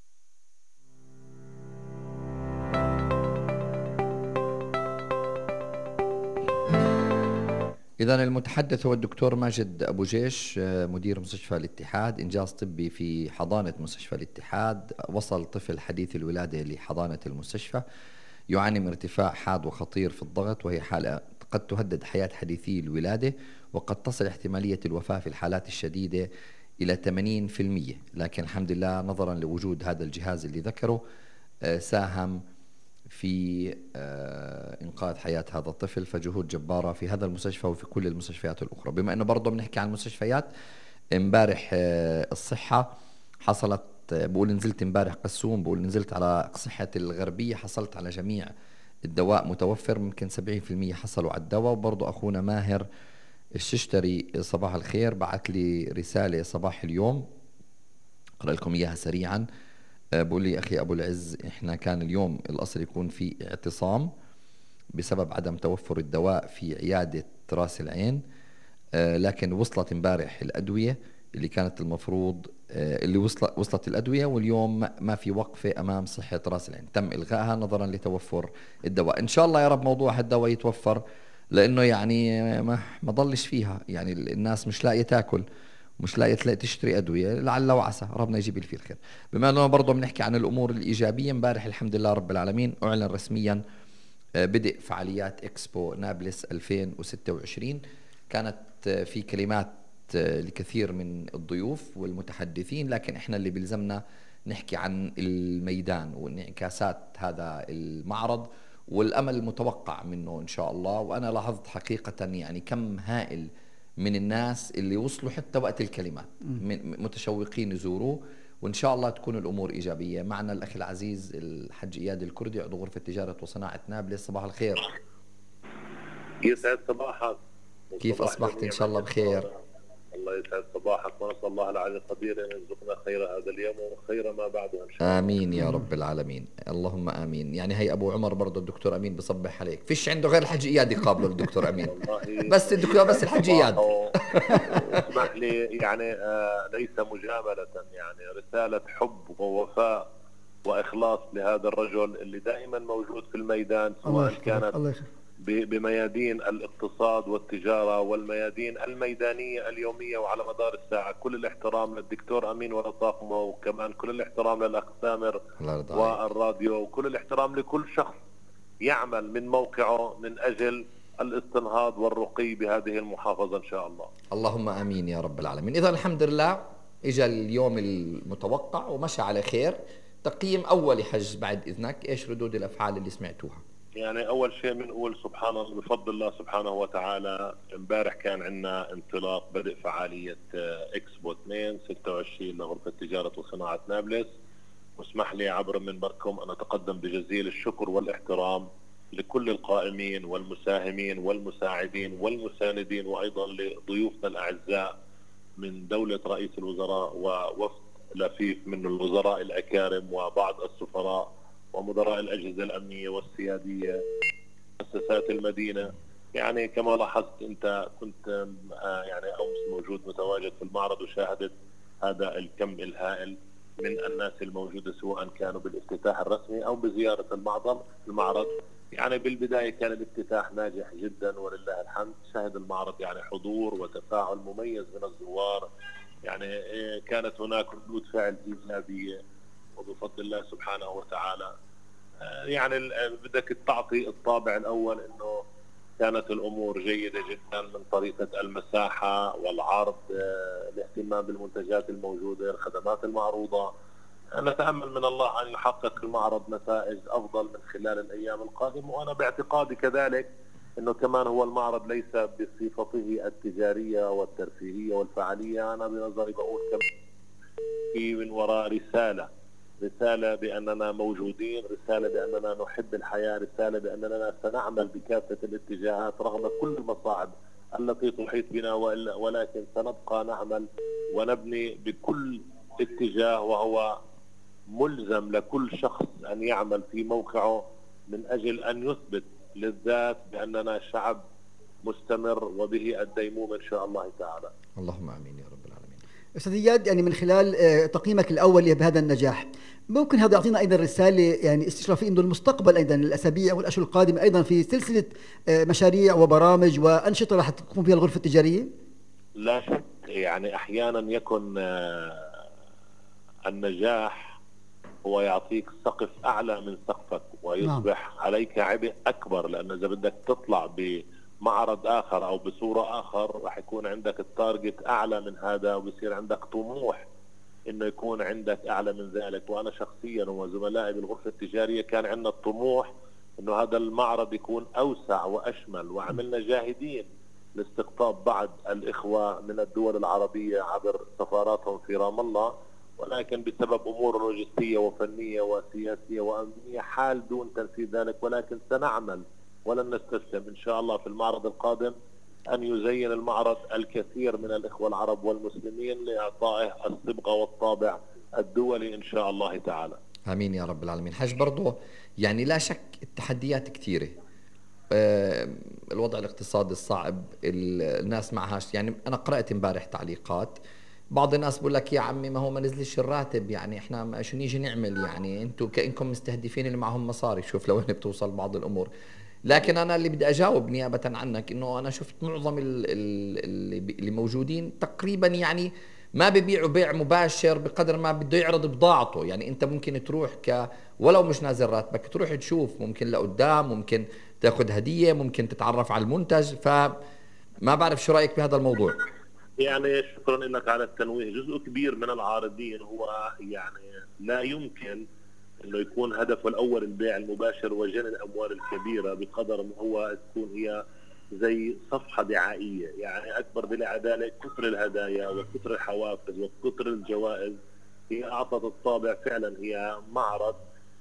إذن المتحدث هو الدكتور ماجد أبو جيش مدير مستشفى الاتحاد. إنجاز طبي في حضانة مستشفى الاتحاد. وصل طفل حديث الولادة لحضانة المستشفى يعاني من ارتفاع حاد وخطير في الضغط، وهي حالة قد تهدد حياة حديثي الولادة، وقد تصل احتمالية الوفاة في الحالات الشديدة إلى ثمانين بالمئة. لكن الحمد لله نظرا لوجود هذا الجهاز اللي ذكره ساهم في إنقاذ حياة هذا الطفل. فجهود جبارة في هذا المستشفى وفي كل المستشفيات الأخرى. بما أنه برضه بنحكي عن المستشفيات، امبارح الصحة حصلت، بقول نزلت امبارح قسوم، بقول نزلت على صحة الغربية، حصلت على جميع الدواء متوفر، ممكن سبعين بالمئة حصلوا على الدواء. وبرضه أخونا ماهر الششتري صباح الخير بعث لي رسالة صباح اليوم أقرأ لكم إياها سريعا. بقول لي أخي أبو العز، إحنا كان اليوم الأصل يكون في اعتصام بسبب عدم توفر الدواء في عيادة راس العين. آه لكن وصلت امبارح الأدوية اللي كانت المفروض آه اللي وصلت وصلت الأدوية، واليوم ما في وقفة أمام صحة راس العين، تم إلغائها نظرا لتوفر الدواء. إن شاء الله يا رب موضوع الدواء يتوفر، لأنه يعني ما ما ضلش فيها، يعني الناس مش لاقية تاكل، مش لاقية تلاقي تشتري أدوية، لعل وعسى ربنا يجيب لي فيه الخير. بما أنه برضه بنحكي عن الأمور الإيجابية، امبارح الحمد لله رب العالمين أعلن رسميا بدء فعاليات إكسبو نابلس ألفين وستة وعشرين. كانت في كلمات لكثير من الضيوف والمتحدثين، لكن إحنا اللي بلزمنا نحكي عن الميدان وانعكاسات هذا المعرض والأمل المتوقع منه إن شاء الله. وأنا لاحظت حقيقة يعني كم هائل من الناس اللي وصلوا حتى وقت الكلمات متشوقين يزوروه، وإن شاء الله تكون الأمور إيجابية. معنا الأخ العزيز الحج إياد الكردي عضو غرفة تجارة وصناعة نابلس. صباح الخير. يسعد صباحك. كيف أصبحت؟ إن شاء الله بخير. الله يسعد صباحك، ونسأل الله العلي القدير أن يرزقنا خير هذا اليوم وخير ما بعده إن شاء الله. آمين يا رب العالمين، اللهم آمين. يعني هي أبو عمر برضه الدكتور أمين بصبح عليك، فيش عنده غير الحج إياد يقابله الدكتور أمين بس الدكتور بس الحج إياد. اسمح لي يعني آه ليس مجاملة، يعني رسالة حب ووفاء وإخلاص لهذا الرجل اللي دائما موجود في الميدان، سواء كانت بميادين الاقتصاد والتجارة والميادين الميدانية اليومية وعلى مدار الساعة. كل الاحترام للدكتور أمين ولطاقمه، وكمان كل الاحترام للأخ سامر والراديو، وكل الاحترام لكل شخص يعمل من موقعه من أجل الاستنهاض والرقي بهذه المحافظة إن شاء الله. اللهم آمين يا رب العالمين. إذا الحمد لله إجا اليوم المتوقع ومشى على خير. تقييم أولي حج بعد إذنك، إيش ردود الأفعال اللي سمعتوها؟ يعني أول شيء بنقول سبحان الله بفضل الله سبحانه وتعالى. امبارح كان عندنا انطلاق بدء فعالية إكسبو اثنين ستة وعشرين لغرفة تجارة وصناعة نابلس، واسمح لي عبر منبركم أن أتقدم بجزيل الشكر والاحترام لكل القائمين والمساهمين والمساعدين والمساندين، وأيضا لضيوفنا الأعزاء من دولة رئيس الوزراء ووفد لفيف من الوزراء الأكارم وبعض السفراء ومدراء الأجهزة الأمنية والسيادية مؤسسات المدينة. يعني كما لاحظت أنت كنت يعني أمس موجود متواجد في المعرض وشاهدت هذا الكم الهائل من الناس الموجودة، سواء كانوا بالافتتاح الرسمي أو بزيارة المعرض المعرض يعني بالبداية كان الافتتاح ناجح جدا ولله الحمد. شهد المعرض يعني حضور وتفاعل مميز من الزوار، يعني كانت هناك ردود فعل إيجابية وبفضل الله سبحانه وتعالى. يعني بدك تعطي الطابع الأول أنه كانت الأمور جيدة جدا من طريقة المساحة والعرض، الاهتمام بالمنتجات الموجودة، الخدمات المعروضة. نتأمل من الله أن يحقق المعرض نتائج أفضل من خلال الأيام القادمة، وأنا باعتقادي كذلك أنه كمان هو المعرض ليس بصفته التجارية والترفيهية والفعالية. أنا بنظري بقول كمان في من وراء رسالة رسالة بأننا موجودين، رسالة بأننا نحب الحياة، رسالة بأننا سنعمل بكافة الاتجاهات رغم كل المصاعب التي تحيط بنا، ولكن سنبقى نعمل ونبني بكل اتجاه، وهو ملزم لكل شخص أن يعمل في موقعه من أجل أن يثبت للذات بأننا شعب مستمر وبه الديموم إن شاء الله تعالى. اللهم آمين يا رب العالمين. أستاذ إياد، يعني من خلال تقييمك الأول بهذا النجاح، ممكن هذا يعطينا أيضا رسالة يعني استشرافية إنه المستقبل أيضا الأسابيع والأشهر القادمة أيضا في سلسلة مشاريع وبرامج وأنشطة راح تقوم فيها الغرفة التجارية؟ لا شك، يعني أحيانا يكون النجاح هو يعطيك سقف أعلى من سقفك ويصبح نعم. عليك عبء أكبر، لأن إذا بدك تطلع بمعرض آخر أو بصورة آخر راح يكون عندك التارجت أعلى من هذا، وبصير عندك طموح إنه يكون عندك أعلى من ذلك. وأنا شخصيا وزملائي بالغرفة التجارية كان عندنا الطموح إنه هذا المعرض يكون أوسع وأشمل، وعملنا جاهدين لاستقطاب بعض الإخوة من الدول العربية عبر سفاراتهم في رام الله، ولكن بسبب أمور لوجستية وفنية وسياسية وأمنية حال دون تنفيذ ذلك. ولكن سنعمل ولن نستسلم إن شاء الله في المعرض القادم أن يزين المعرض الكثير من الإخوة العرب والمسلمين لإعطائه الصبغة والطابع الدولي إن شاء الله تعالى. آمين يا رب العالمين. حاج برضو يعني لا شك التحديات كثيرة، الوضع الاقتصادي الصعب، الناس معهاش. يعني أنا قرأت امبارح تعليقات بعض الناس بقول لك يا عمي ما هو ما نزلش الراتب، يعني احنا شو نيجي نعمل، يعني انتم كأنكم مستهدفين اللي معهم مصاري. شوف لوين بتوصل بعض الأمور. لكن أنا اللي بدي أجاوب نيابة عنك إنه أنا شفت معظم اللي اللي موجودين تقريبا يعني ما ببيعوا بيع مباشر بقدر ما بده يعرض بضاعته. يعني أنت ممكن تروح ك ولو مش نازل راتبك تروح تشوف، ممكن لقدام، ممكن تاخذ هدية، ممكن تتعرف على المنتج. فما بعرف شو رأيك بهذا الموضوع. يعني شكرا لك على التنويه. جزء كبير من العارضين هو يعني لا يمكن انه يكون هدفه الاول البيع المباشر وجني الاموال الكبيره بقدر ما هو تكون هي زي صفحه دعائيه. يعني اكبر دليل على ذلك كثر الهدايا وكثر الحوافز وكثر الجوائز هي اعطت الطابع فعلا هي معرض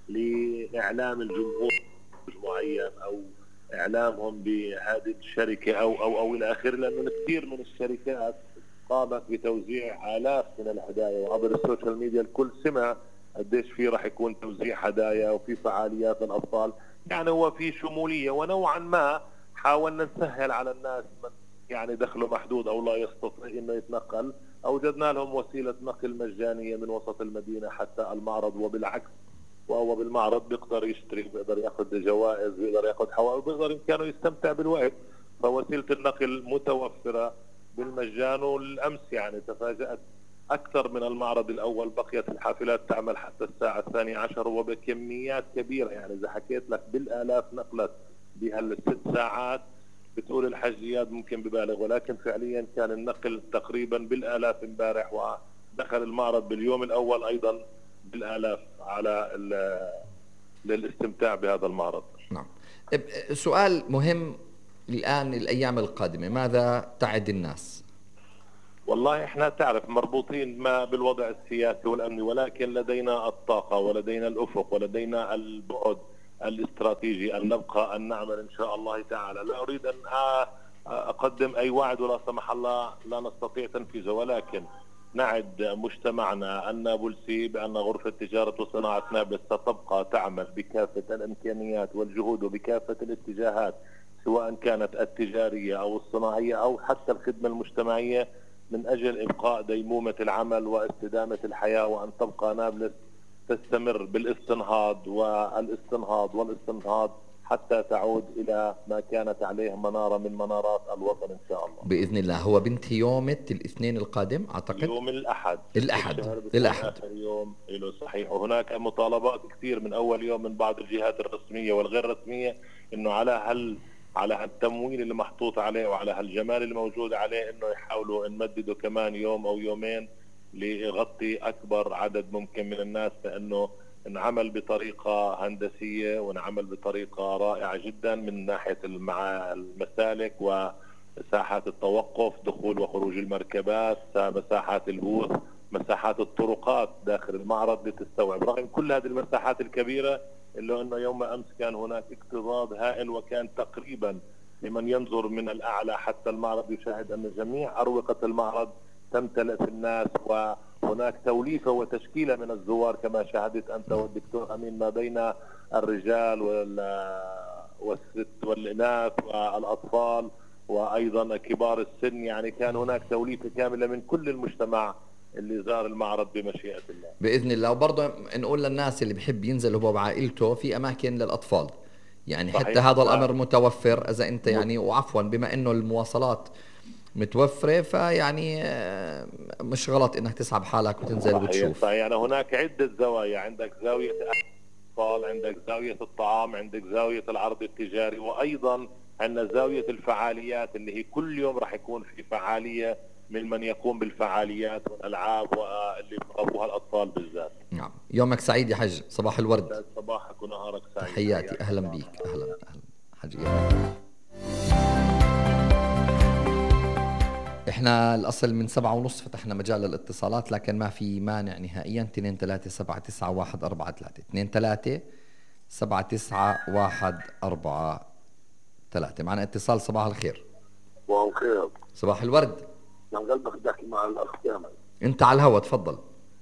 لاعلام الجمهور معين او اعلامهم بهذه الشركه او او او الى اخره، لانه كثير من الشركات قامت بتوزيع آلاف من الهدايا، وعبر السوشيال ميديا الكل سمع قديش في راح يكون توزيع هدايا وفي فعاليات للاطفال. يعني هو في شموليه، ونوعا ما حاولنا نسهل على الناس من يعني دخله محدود او لا يستطيع انه يتنقل، اوجدنا لهم وسيله نقل مجانيه من وسط المدينه حتى المعرض، وبالعكس وهو بالمعرض بيقدر يشتري، بيقدر ياخذ جوائز، بيقدر ياخذ حوافز، بيقدر بامكانه يستمتع بالوقت. فوسيله النقل متوفره بالمجان. والامس يعني تفاجات اكثر من المعرض الاول، بقيت الحافلات تعمل حتى الساعه الثانية عشر وبكميات كبيره. يعني اذا حكيت لك بالالاف نقلت بهالست ساعات بتقول الحاج اياد ممكن ببالغ، ولكن فعليا كان النقل تقريبا بالالاف امبارح، ودخل المعرض باليوم الاول ايضا بالالاف على للاستمتاع بهذا المعرض. نعم. سؤال مهم الان، الايام القادمه ماذا تعد الناس؟ والله احنا تعرف مربوطين ما بالوضع السياسي والامني، ولكن لدينا الطاقه ولدينا الافق ولدينا البعد الاستراتيجي ان نبقى ان نعمل ان شاء الله تعالى. لا اريد ان اقدم اي وعد ولا سمح الله لا نستطيع تنفيذه، ولكن نعد مجتمعنا النابلسي بأن غرفة تجارة وصناعة نابلس ستبقى تعمل بكافة الإمكانيات والجهود وبكافة الاتجاهات، سواء كانت التجارية أو الصناعية أو حتى الخدمة المجتمعية، من أجل إبقاء ديمومة العمل واستدامة الحياة، وأن تبقى نابلس تستمر بالاستنهاض والاستنهاض والاستنهاض حتى تعود إلى ما كانت عليه منارة من منارات الوطن إن شاء الله بإذن الله. هو بنتهي يوم الاثنين القادم أعتقد، يوم الأحد الأحد الأحد آخر يوم له صحيح. وهناك مطالبات كثير من أول يوم من بعض الجهات الرسمية والغير رسمية إنه على هل على التمويل اللي محطوط عليه وعلى هالجمال اللي موجود عليه إنه يحاولوا نمدده كمان يوم أو يومين ليغطي أكبر عدد ممكن من الناس، لأنه نعمل بطريقة هندسية ونعمل بطريقة رائعة جدا من ناحية المسالك ومساحات التوقف، دخول وخروج المركبات، مساحات البوث، مساحات الطرقات داخل المعرض لتستوعب. رغم كل هذه المساحات الكبيرة إلا أنه يوم أمس كان هناك اكتظاظ هائل، وكان تقريبا لمن ينظر من الأعلى حتى المعرض يشاهد أن جميع أروقة المعرض تمتلئ في الناس، وهناك توليفة وتشكيلة من الزوار كما شاهدت أنت والدكتور أمين، ما بين الرجال والست والإناث والأطفال وأيضا كبار السن. يعني كان هناك توليفة كاملة من كل المجتمع اللي زار المعرض بمشيئة الله بإذن الله. وبرضه نقول للناس اللي بحب ينزل هو وعائلته في أماكن للأطفال، يعني صحيح. حتى هذا الأمر متوفر إذا أنت يعني، وعفوا بما أنه المواصلات متوفرة فيعني مش غلط انك تسحب حالك وتنزل صحيح. وتشوف. يعني هناك عدة زوايا، عندك زاوية الأطفال، عندك زاوية الطعام، عندك زاوية العرض التجاري، وأيضا عندنا زاوية الفعاليات اللي هي كل يوم راح يكون في فعالية من من يقوم بالفعاليات والألعاب واللي بيقربوها الأطفال بالذات. نعم. يومك سعيد يا حج، صباح الورد. صباحك ونهارك سعيد. تحياتي، أهلا بيك. أهلا أهلا حج. احنا الاصل من سبعة ونص فتحنا مجال للاتصالات، لكن ما في مانع نهائيا. اثنين ثلاثة سبعة تسعة واحد أربعة ثلاثة اثنين ثلاثة سبعة تسعة واحد أربعة ثلاثة. معنا اتصال. صباح الخير. صباح الخير. صباح الورد. من قلبك بدي احكي مع الاخ كامل. انت على الهواء، تفضل.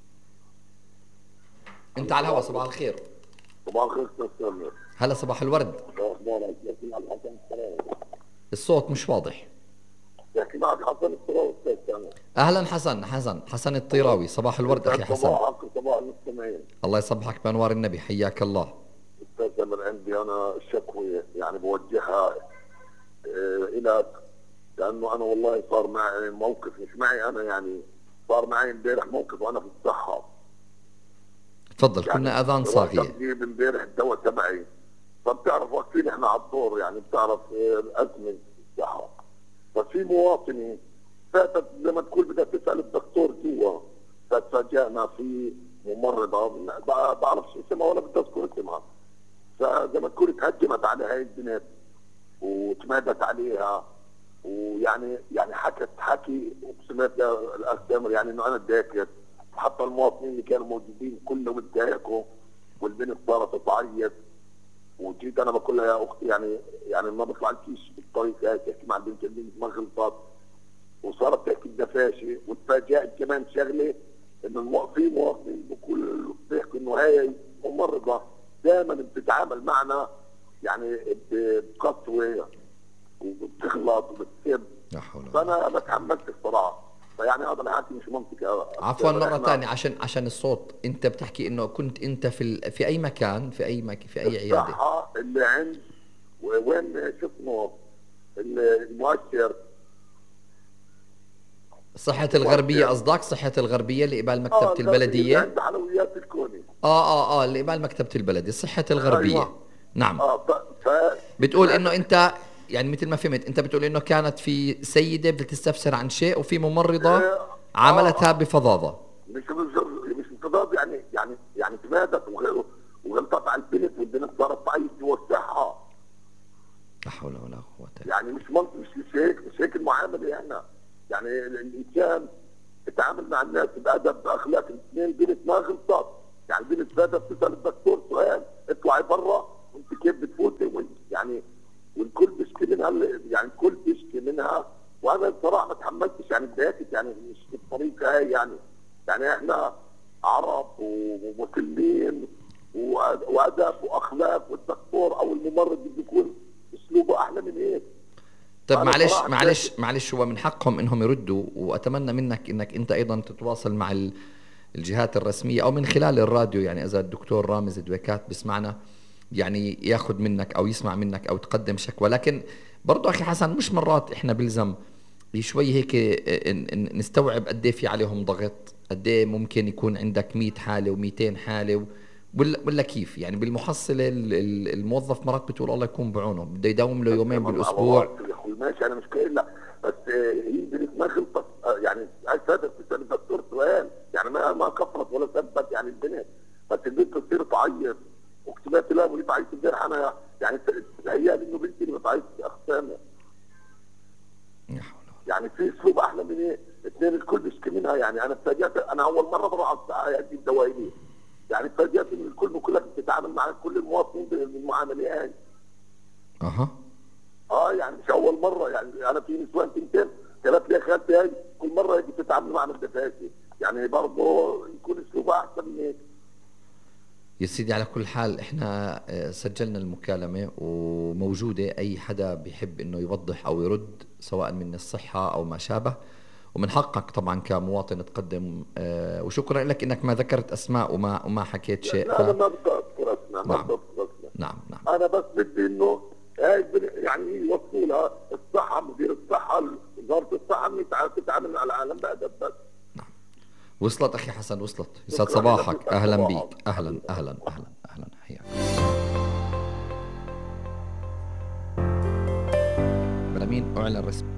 انت على الهواء. صباح الخير. صباح الخير استاذ سامر. هلا صباح الورد. اخبارك؟ كيف الحسن؟ الصوت مش واضح. يحكي معك حسن الطراوي استاذ كامل. اهلا حسن. حسن حسن الطيراوي، صباح الورد اخي حسن. صباحك وصباح المستمعين. الله يصبحك بانوار النبي، حياك الله. استاذ كامل عندي انا شكوى يعني بوجهها إيه الى، لانه انا والله صار معي موقف، مش معي انا يعني، صار معي امبارح موقف وانا في الصحه. تفضل. يعني كنا اذان صاغيه. بجيب امبارح الدواء تبعي، فبتعرف واقفين احنا على الدور، يعني بتعرف إيه الازمه في الصحه. ففي مواطنه فاتت زي ما تقول بدها تسال الدكتور جوا، فتفاجئنا في ممرضه ما بعرفش اسمها ولا بدي اذكر اسمها، فزي ما تقول تهجمت على هاي البنت وتمادت عليها، ويعني يعني حكت حكي اقسم بالله الاخ تامر يعني انه انا اتضايقت، حتى المواطنين اللي كانوا موجودين كلهم اتضايقوا، والبنت صارت تعيط، وجيت انا بقول لها يا اختي يعني يعني ما بطلع لكيش بالطريق هيك، تحكي مع البنت البنت ما غلطت، وصارت تحكي الدفاشي، وتفاجأت كمان شغله انه في مواطنين بقول بيحكوا انه هي ممرضه دائما بتتعامل معنا يعني بقسوه وبتغلط وبتسب، فانا ما تحملت الصراحه، فيعني هذا الحكي مش منطقي. عفوا مره ثانيه عشان عشان الصوت، انت بتحكي انه كنت انت في ال... في اي مكان، في اي مك... في اي عياده؟ الصحه اللي عند وين شو اسمه المؤشر صحة الغربية قصدك؟ صحة الغربية اللي قبال مكتبة آه البلدية؟ عند حلويات الكوني. اه اه اه اللي قبال مكتبة البلدية، صحة الغربية. أيوة. نعم. اه ف... ف... بتقول انه انت يعني مثل ما فهمت انت بتقول انه كانت في سيدة بدها تستفسر عن شيء وفي ممرضة آه عاملتها آه بفظاظة. مش مش بفظاظة يعني يعني يعني تمادت وغلطت على البنت، والبنت صارت تعيط جوا الصحة. لا حول ولا قوة. يعني مش منطق، مش مش هيك مش هيك المعاملة هنا. يعني الانسان يتعامل مع الناس بادب باخلاق. الاثنين بنت ما غلطت، يعني البنت فاتت تسال الدكتور سؤال اطلعي برا وانت كيف بتفوتي، يعني والكل بيشكي منها، يعني الكل بيشكي منها، وانا بصراحه ما تحملتش يعني اتضايقت، يعني مش بالطريقه هاي يعني يعني احنا عرب ومسلمين وادب واخلاق، والدكتور او الممرض بده يكون اسلوبه احلى من هيك. طيب معلش معلش معلش هو من حقهم انهم يردوا، واتمنى منك انك انت ايضا تتواصل مع الجهات الرسميه او من خلال الراديو، يعني اذا الدكتور رامز دويكات بسمعنا يعني ياخذ منك او يسمع منك او تقدم شكوى. لكن برضه اخي حسن مش مرات احنا بلزم شوي هيك نستوعب قد ايه في عليهم ضغط، قد ايه ممكن يكون عندك مئة حاله ومئتين حاله، ولا ولا كيف يعني بالمحصله الموظف مرات بتقول الله يكون بعونه، بده يداوم له يومين بالاسبوع. يا اخوي ماشي انا مش قايل لا، بس هي بنت ما غلطت، يعني عايز تسال الدكتور سؤال، يعني ما ما كفرت ولا سبت يعني البنت، بس البنت تصير تعيط، واكتبت لها ولي تعيط امبارح انا يعني تهيألي انه بنتي اللي بتعيط في اقسامها. يعني في اسلوب احلى من ايه؟ اثنين الكل بيشكي منها، يعني انا اتفاجئت، انا اول مره بروح اجيب دواء، يعني اتفاجئت ان الكل كلك بتتعامل مع كل المواطنين بالمعامله هاي. اها اه يعني مش اول مره، يعني انا في نسوان تنتين ثلاث لي خالتي هاي كل مره يجي تتعامل معنا بدفاشي، يعني برضه يكون اسلوبها احسن من هيك. يا سيدي على كل حال احنا سجلنا المكالمه وموجوده، اي حدا بيحب انه يوضح او يرد سواء من الصحه او ما شابه، ومن حقك طبعا كمواطن تقدم. آه وشكرا لك انك ما ذكرت اسماء وما وما حكيت شيء. لا ف... انا ما بدي اذكر اسماء، ما بدي اذكر اسماء. نعم نعم. انا بس بدي انه هاي يعني يوصلوا لها الصحه، مدير الصحه، وزاره الصحه تتعامل على العالم بادب بس. نعم وصلت اخي حسن، وصلت. يسعد صباحك، اهلا بيك، اهلا اهلا اهلا اهلا حياك. مين اعلن رسمي.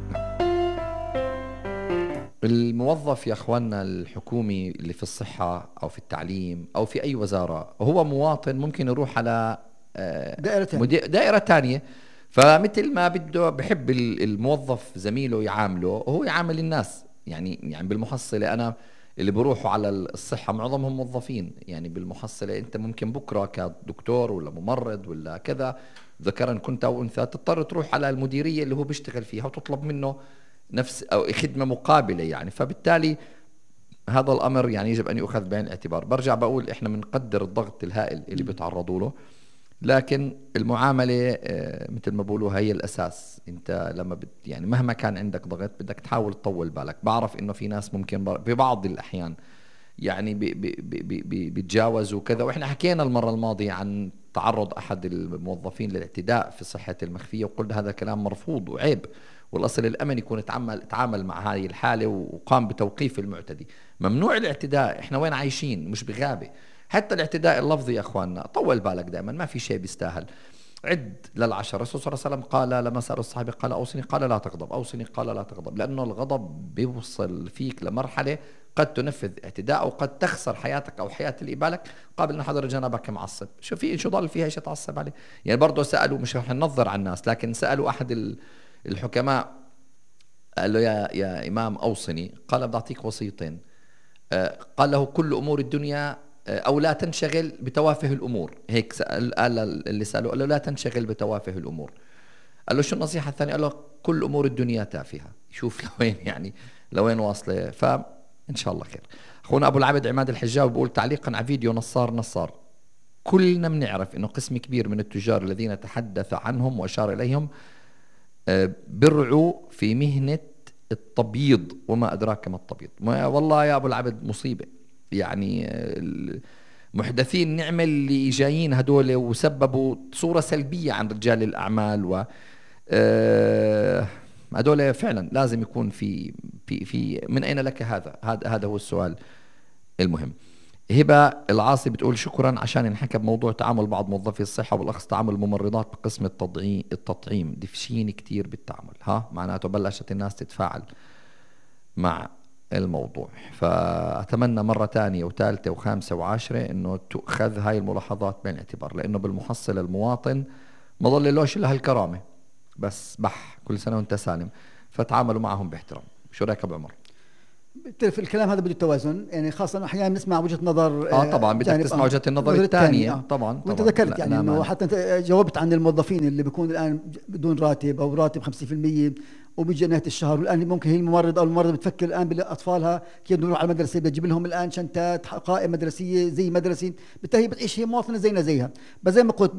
الموظف يا اخواننا الحكومي اللي في الصحة او في التعليم او في اي وزارة هو مواطن ممكن يروح على دائرة ثانية دائرة ثانية، فمثل ما بده بحب الموظف زميله يعامله هو يعامل الناس. يعني يعني بالمحصلة انا اللي بروحوا على الصحة معظمهم موظفين، يعني بالمحصلة انت ممكن بكرة كدكتور ولا ممرض ولا كذا ذكرا كنت او انثى تضطر تروح على المديرية اللي هو بيشتغل فيها وتطلب منه نفس أو خدمة مقابلة يعني. فبالتالي هذا الأمر يعني يجب أن يؤخذ بعين الاعتبار. برجع بقول إحنا بنقدر الضغط الهائل اللي بيتعرضوا له، لكن المعامله آه، مثل ما بقولوا هي الاساس. انت لما بت يعني مهما كان عندك ضغط بدك تحاول تطول بالك. بعرف انه في ناس ممكن ببعض الاحيان يعني بي بي بي بي بيتجاوزوا كذا، واحنا حكينا المره الماضيه عن تعرض احد الموظفين للاعتداء في صحه المخفيه، وقلنا هذا كلام مرفوض وعيب، والاصل الامن يكون يتعامل تعامل مع هذه الحاله وقام بتوقيف المعتدي. ممنوع الاعتداء، احنا وين عايشين؟ مش بغابه. حتى الاعتداء اللفظي يا اخواننا طول بالك دائما، ما في شيء بيستاهل. عد للعشر. الرسول صلى الله عليه وسلم قال لما سأل الصحابة قال أوصني، قال لا تغضب، أوصني قال لا تغضب، لأنه الغضب بيوصل فيك لمرحلة قد تنفذ اعتداء أو قد تخسر حياتك أو حياة اللي قبالك قابل أن حضر جنابك معصب. شو في شو ضل فيها ايش تعصب عليه؟ يعني برضه سألوا، مش رح ننظر على الناس، لكن سألوا أحد الحكماء قال له يا يا إمام أوصني، قال بدي أعطيك وصيتين. قال له كل أمور الدنيا أو لا تنشغل بتوافه الأمور. هيك سأل قال اللي سأله، قال له لا تنشغل بتوافه الأمور. قال له شو النصيحة الثانية؟ قال له كل أمور الدنيا تافهة. شوف لوين يعني لوين واصلة. فإن شاء الله خير. أخونا أبو العبد عماد الحجاوي بيقول تعليقا على فيديو نصار نصار، كلنا بنعرف إنه قسم كبير من التجار الذين تحدث عنهم وأشار إليهم برعوا في مهنة التبييض، وما أدراك ما التبييض. والله يا أبو العبد مصيبة، يعني محدثين نعمة اللي جايين هدول وسببوا صورة سلبية عن رجال الأعمال، و هدول فعلا لازم يكون في في في من أين لك هذا؟ هذا هذا هو السؤال المهم. هبة العاصي بتقول شكرا عشان انحكى بموضوع تعامل بعض موظفي الصحة وبالأخص تعامل الممرضات بقسم التطعيم التطعيم دفشين كتير بالتعامل. ها معناته بلشت الناس تتفاعل مع الموضوع. فأتمنى مرة تانية وثالثة وخامسة وعاشرة إنه تؤخذ هاي الملاحظات بعين الاعتبار، لأنه بالمحصلة المواطن ما ضل لهش إلا هالكرامة بس. بح كل سنة وأنت سالم، فتعاملوا معهم باحترام. شو رأيك أبو عمر؟ في الكلام هذا بده توازن، يعني خاصة أحيانا بنسمع وجهة نظر اه طبعا بدك تسمع وجهة النظر الثانية. آه. طبعا وانت ذكرت يعني انه حتى انت جاوبت عن الموظفين اللي بيكون الآن بدون راتب أو راتب خمسين بالمية وبيجي نهاية الشهر، والآن ممكن هي الممرضة أو الممرضة بتفكر الآن بأطفالها كيف نروح على المدرسة، بتجيب لهم الآن شنطات قائمة مدرسية زي مدرسي، بالتالي بتعيش هي مواطنة زينا زيها. بس زي ما قلت